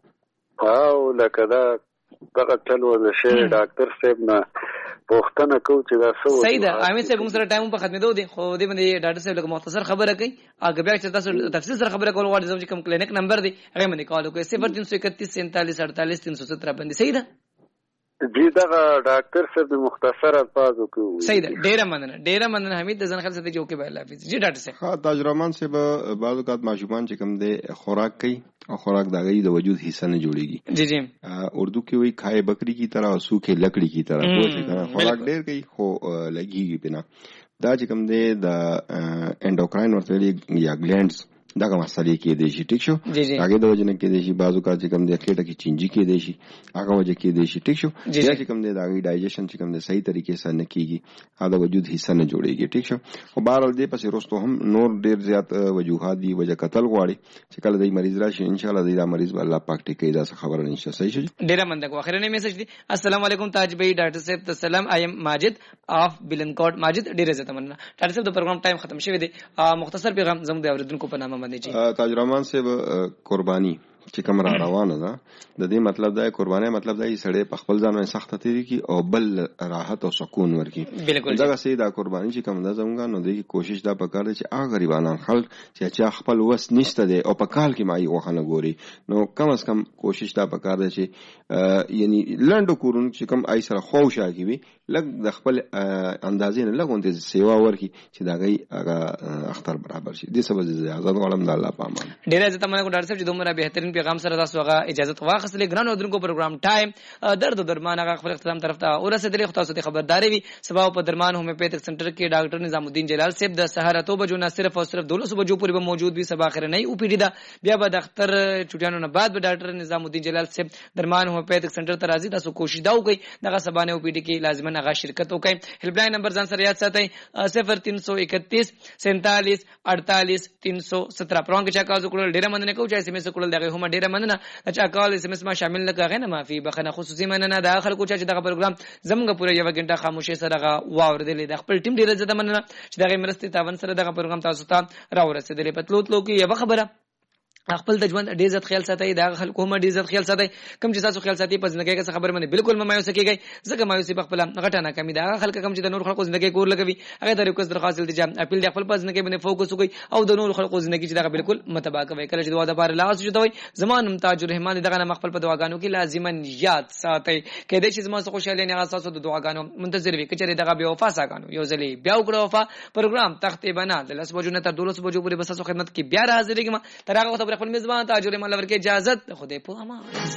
او لکه دا دغه چل وضع شوی ډاکټر صاحب نه پوښتنه کوو چې دا څه صحیح ده حمید صاحب موږ سره ټایم په ختمېدو دی خو دې باندې ډاکټر صاحب لکه مختصر خبره کوي اګه بیا چې تاسو تفصیل سره خبره کول غواړئ چې کوم کلینیک نمبر دی هغه باندې کال وکړئ صفر تین سو اکتیس سینتالیس اڑتالیس تین سو سترہ باندې صحیح ده جی دغه ډاکټر صاحب مختصر الفاظو کې صحیح ده ډیره مننه ډیره مننه حمید د ځن خل ستې جو کې به الله حافظ جی ډاکټر صاحب ها تاج الرحمن صاحب بعض اوقات ماشومان چې کوم دی خوراک کوي او خوراک د غي د وجود حصہ نه جوړيږي جی جی اردو کې وایي کھائے بکری کی طرح او سوکھے لکڑی کی طرح وایي خوراک ډیر کوي خو لګيږي بنا دا چې کوم دی د انډوکراین ورته یا ګلینډز دغه مسلې کې دی شي ټیک شو هغه د وجنه کې دی شي بازو کا چې کوم دی خېټه کې چینجی کې دی شي هغه وجه کې دی شي ټیک شو یا چې کوم دی دا غي ډایجیشن چې کوم دی صحیح طریقې سره نه کیږي هغه وجود حصہ نه جوړيږي ټیک شو خو بهرحال دې پسې وروسته هم نور ډیر زیات وجوهات دي وجه قتل غواړي چې کله د مریض راشي ان شاء الله دا مریض الله پاک ټیکي دا خبره نشه صحیح شي ډیر مننه کو اخرنه میسج دی السلام علیکم تاج بھائی ډاکټر صاحب تسلام آی ایم ماجد اف بلنکوټ ماجد ډیر زته مننه ډاکټر صاحب د پروګرام ټایم ختم شوی دی مختصر پیغام زموږ د اوریدونکو په نامه باندې جی تاج الرحمن صاحب قربانی چې کوم را روانه ده د دې مطلب دا قرباني مطلب دا سړی په خپل ځان باندې سخت تیری کی او بل راحت او سکون ورکی. دا سي دا قرباني چې کوم ده زمونږ نو د کوشش دا پکار دي چې هغه غریبانان خلک چې چا خپل وس نشته دي او په کال کې مای وخنه ګوري نو کم از کم کوشش دا پکار دي چې یعنی لنډو کورون چې کوم آی سره خوشا کی وي لګ د خپل اندازې نه لګونته سیوا ورکی چې دا غي هغه اختر برابر شي. دې سبب زه آزاد غواړم د الله په امان. ډیر عزت مننه ډاکټر صاحب چې دومره بهترین پیغام سره تاسو هغه اجازه واخیستلې. ګرانو درنو پروګرام ټایم درد او درمان هغه خپل اختتام طرف ته ورسېدلې. خو تاسو ته خبرداري وي سبا په درمان هومیوپیتھک سنټر کې ډاکټر نظام الدین جلال صاحب د سحر اتو بجو نه صرف او صرف دولس بجو پورې به موجود وي. سبا اخر نه او پی ډی دا بیا به د اختر چټیانو نه بعد به ډاکټر نظام الدین جلال صاحب درمان هومیوپیتھک سنټر ته راځي. تاسو کوشش دا وکړئ دغه سبا نه او پی ډی کې لازمن هغه شرکت وکړئ. هیلپ لاین نمبر ځان سره یاد ساتئ صفر تین سو اکتیس سینتالیس اڑتالیس تین سو سترہ. پرون کې چا کاوز کول ډیره مننه کوم چې اس ام اس کول دغه هم ډیره مننه چې کال اس ام اس ما شامل نه کاغه نه معافي بخنه خصوصي مننه د خلکو چې دغه پروګرام زموږ پوره یو غنټه خاموشي سره واوردل. د خپل ټیم ډیره زده مننه چې دغه مرستې تاون سره دغه پروګرام تاسو ته راورسېدلې. پتلوت لو کې یو خبره خپل د ژوند ډیر عزت خیال ساتي دا خلکو هم ډیر عزت خیال ساتي. کوم چې تاسو خیال ساتي په ژوندۍ کې خبر باندې بالکل مایوس کیږي ځکه مایوسي په خپل غټه نه کمی دا خلک کوم چې د نور خلکو ژوندۍ کور لګوي هغه د ریکوست درخواست التجا اپیل د خپل په ژوندۍ باندې فوکس وکړي او د نور خلکو ژوندۍ چې دا بالکل متبا کوي. کله چې دعا د بار لاس جوړوي زمان ممتاز الرحمن دغه مخفل په دعاګانو کې لازما یاد ساتي کله چې زما خوشاله نه تاسو د دعاګانو منتظر وي کچره دغه بیا وفا ساګانو یو ځلې بیا وکړو وفا پروګرام تختې بنا د لاس بجو نه تر دولس بجو پورې بس خدمت کې بیا حاضرېږم. تر هغه وخت خپل میزبان تاج مال ورکه اجازت خدای په امان.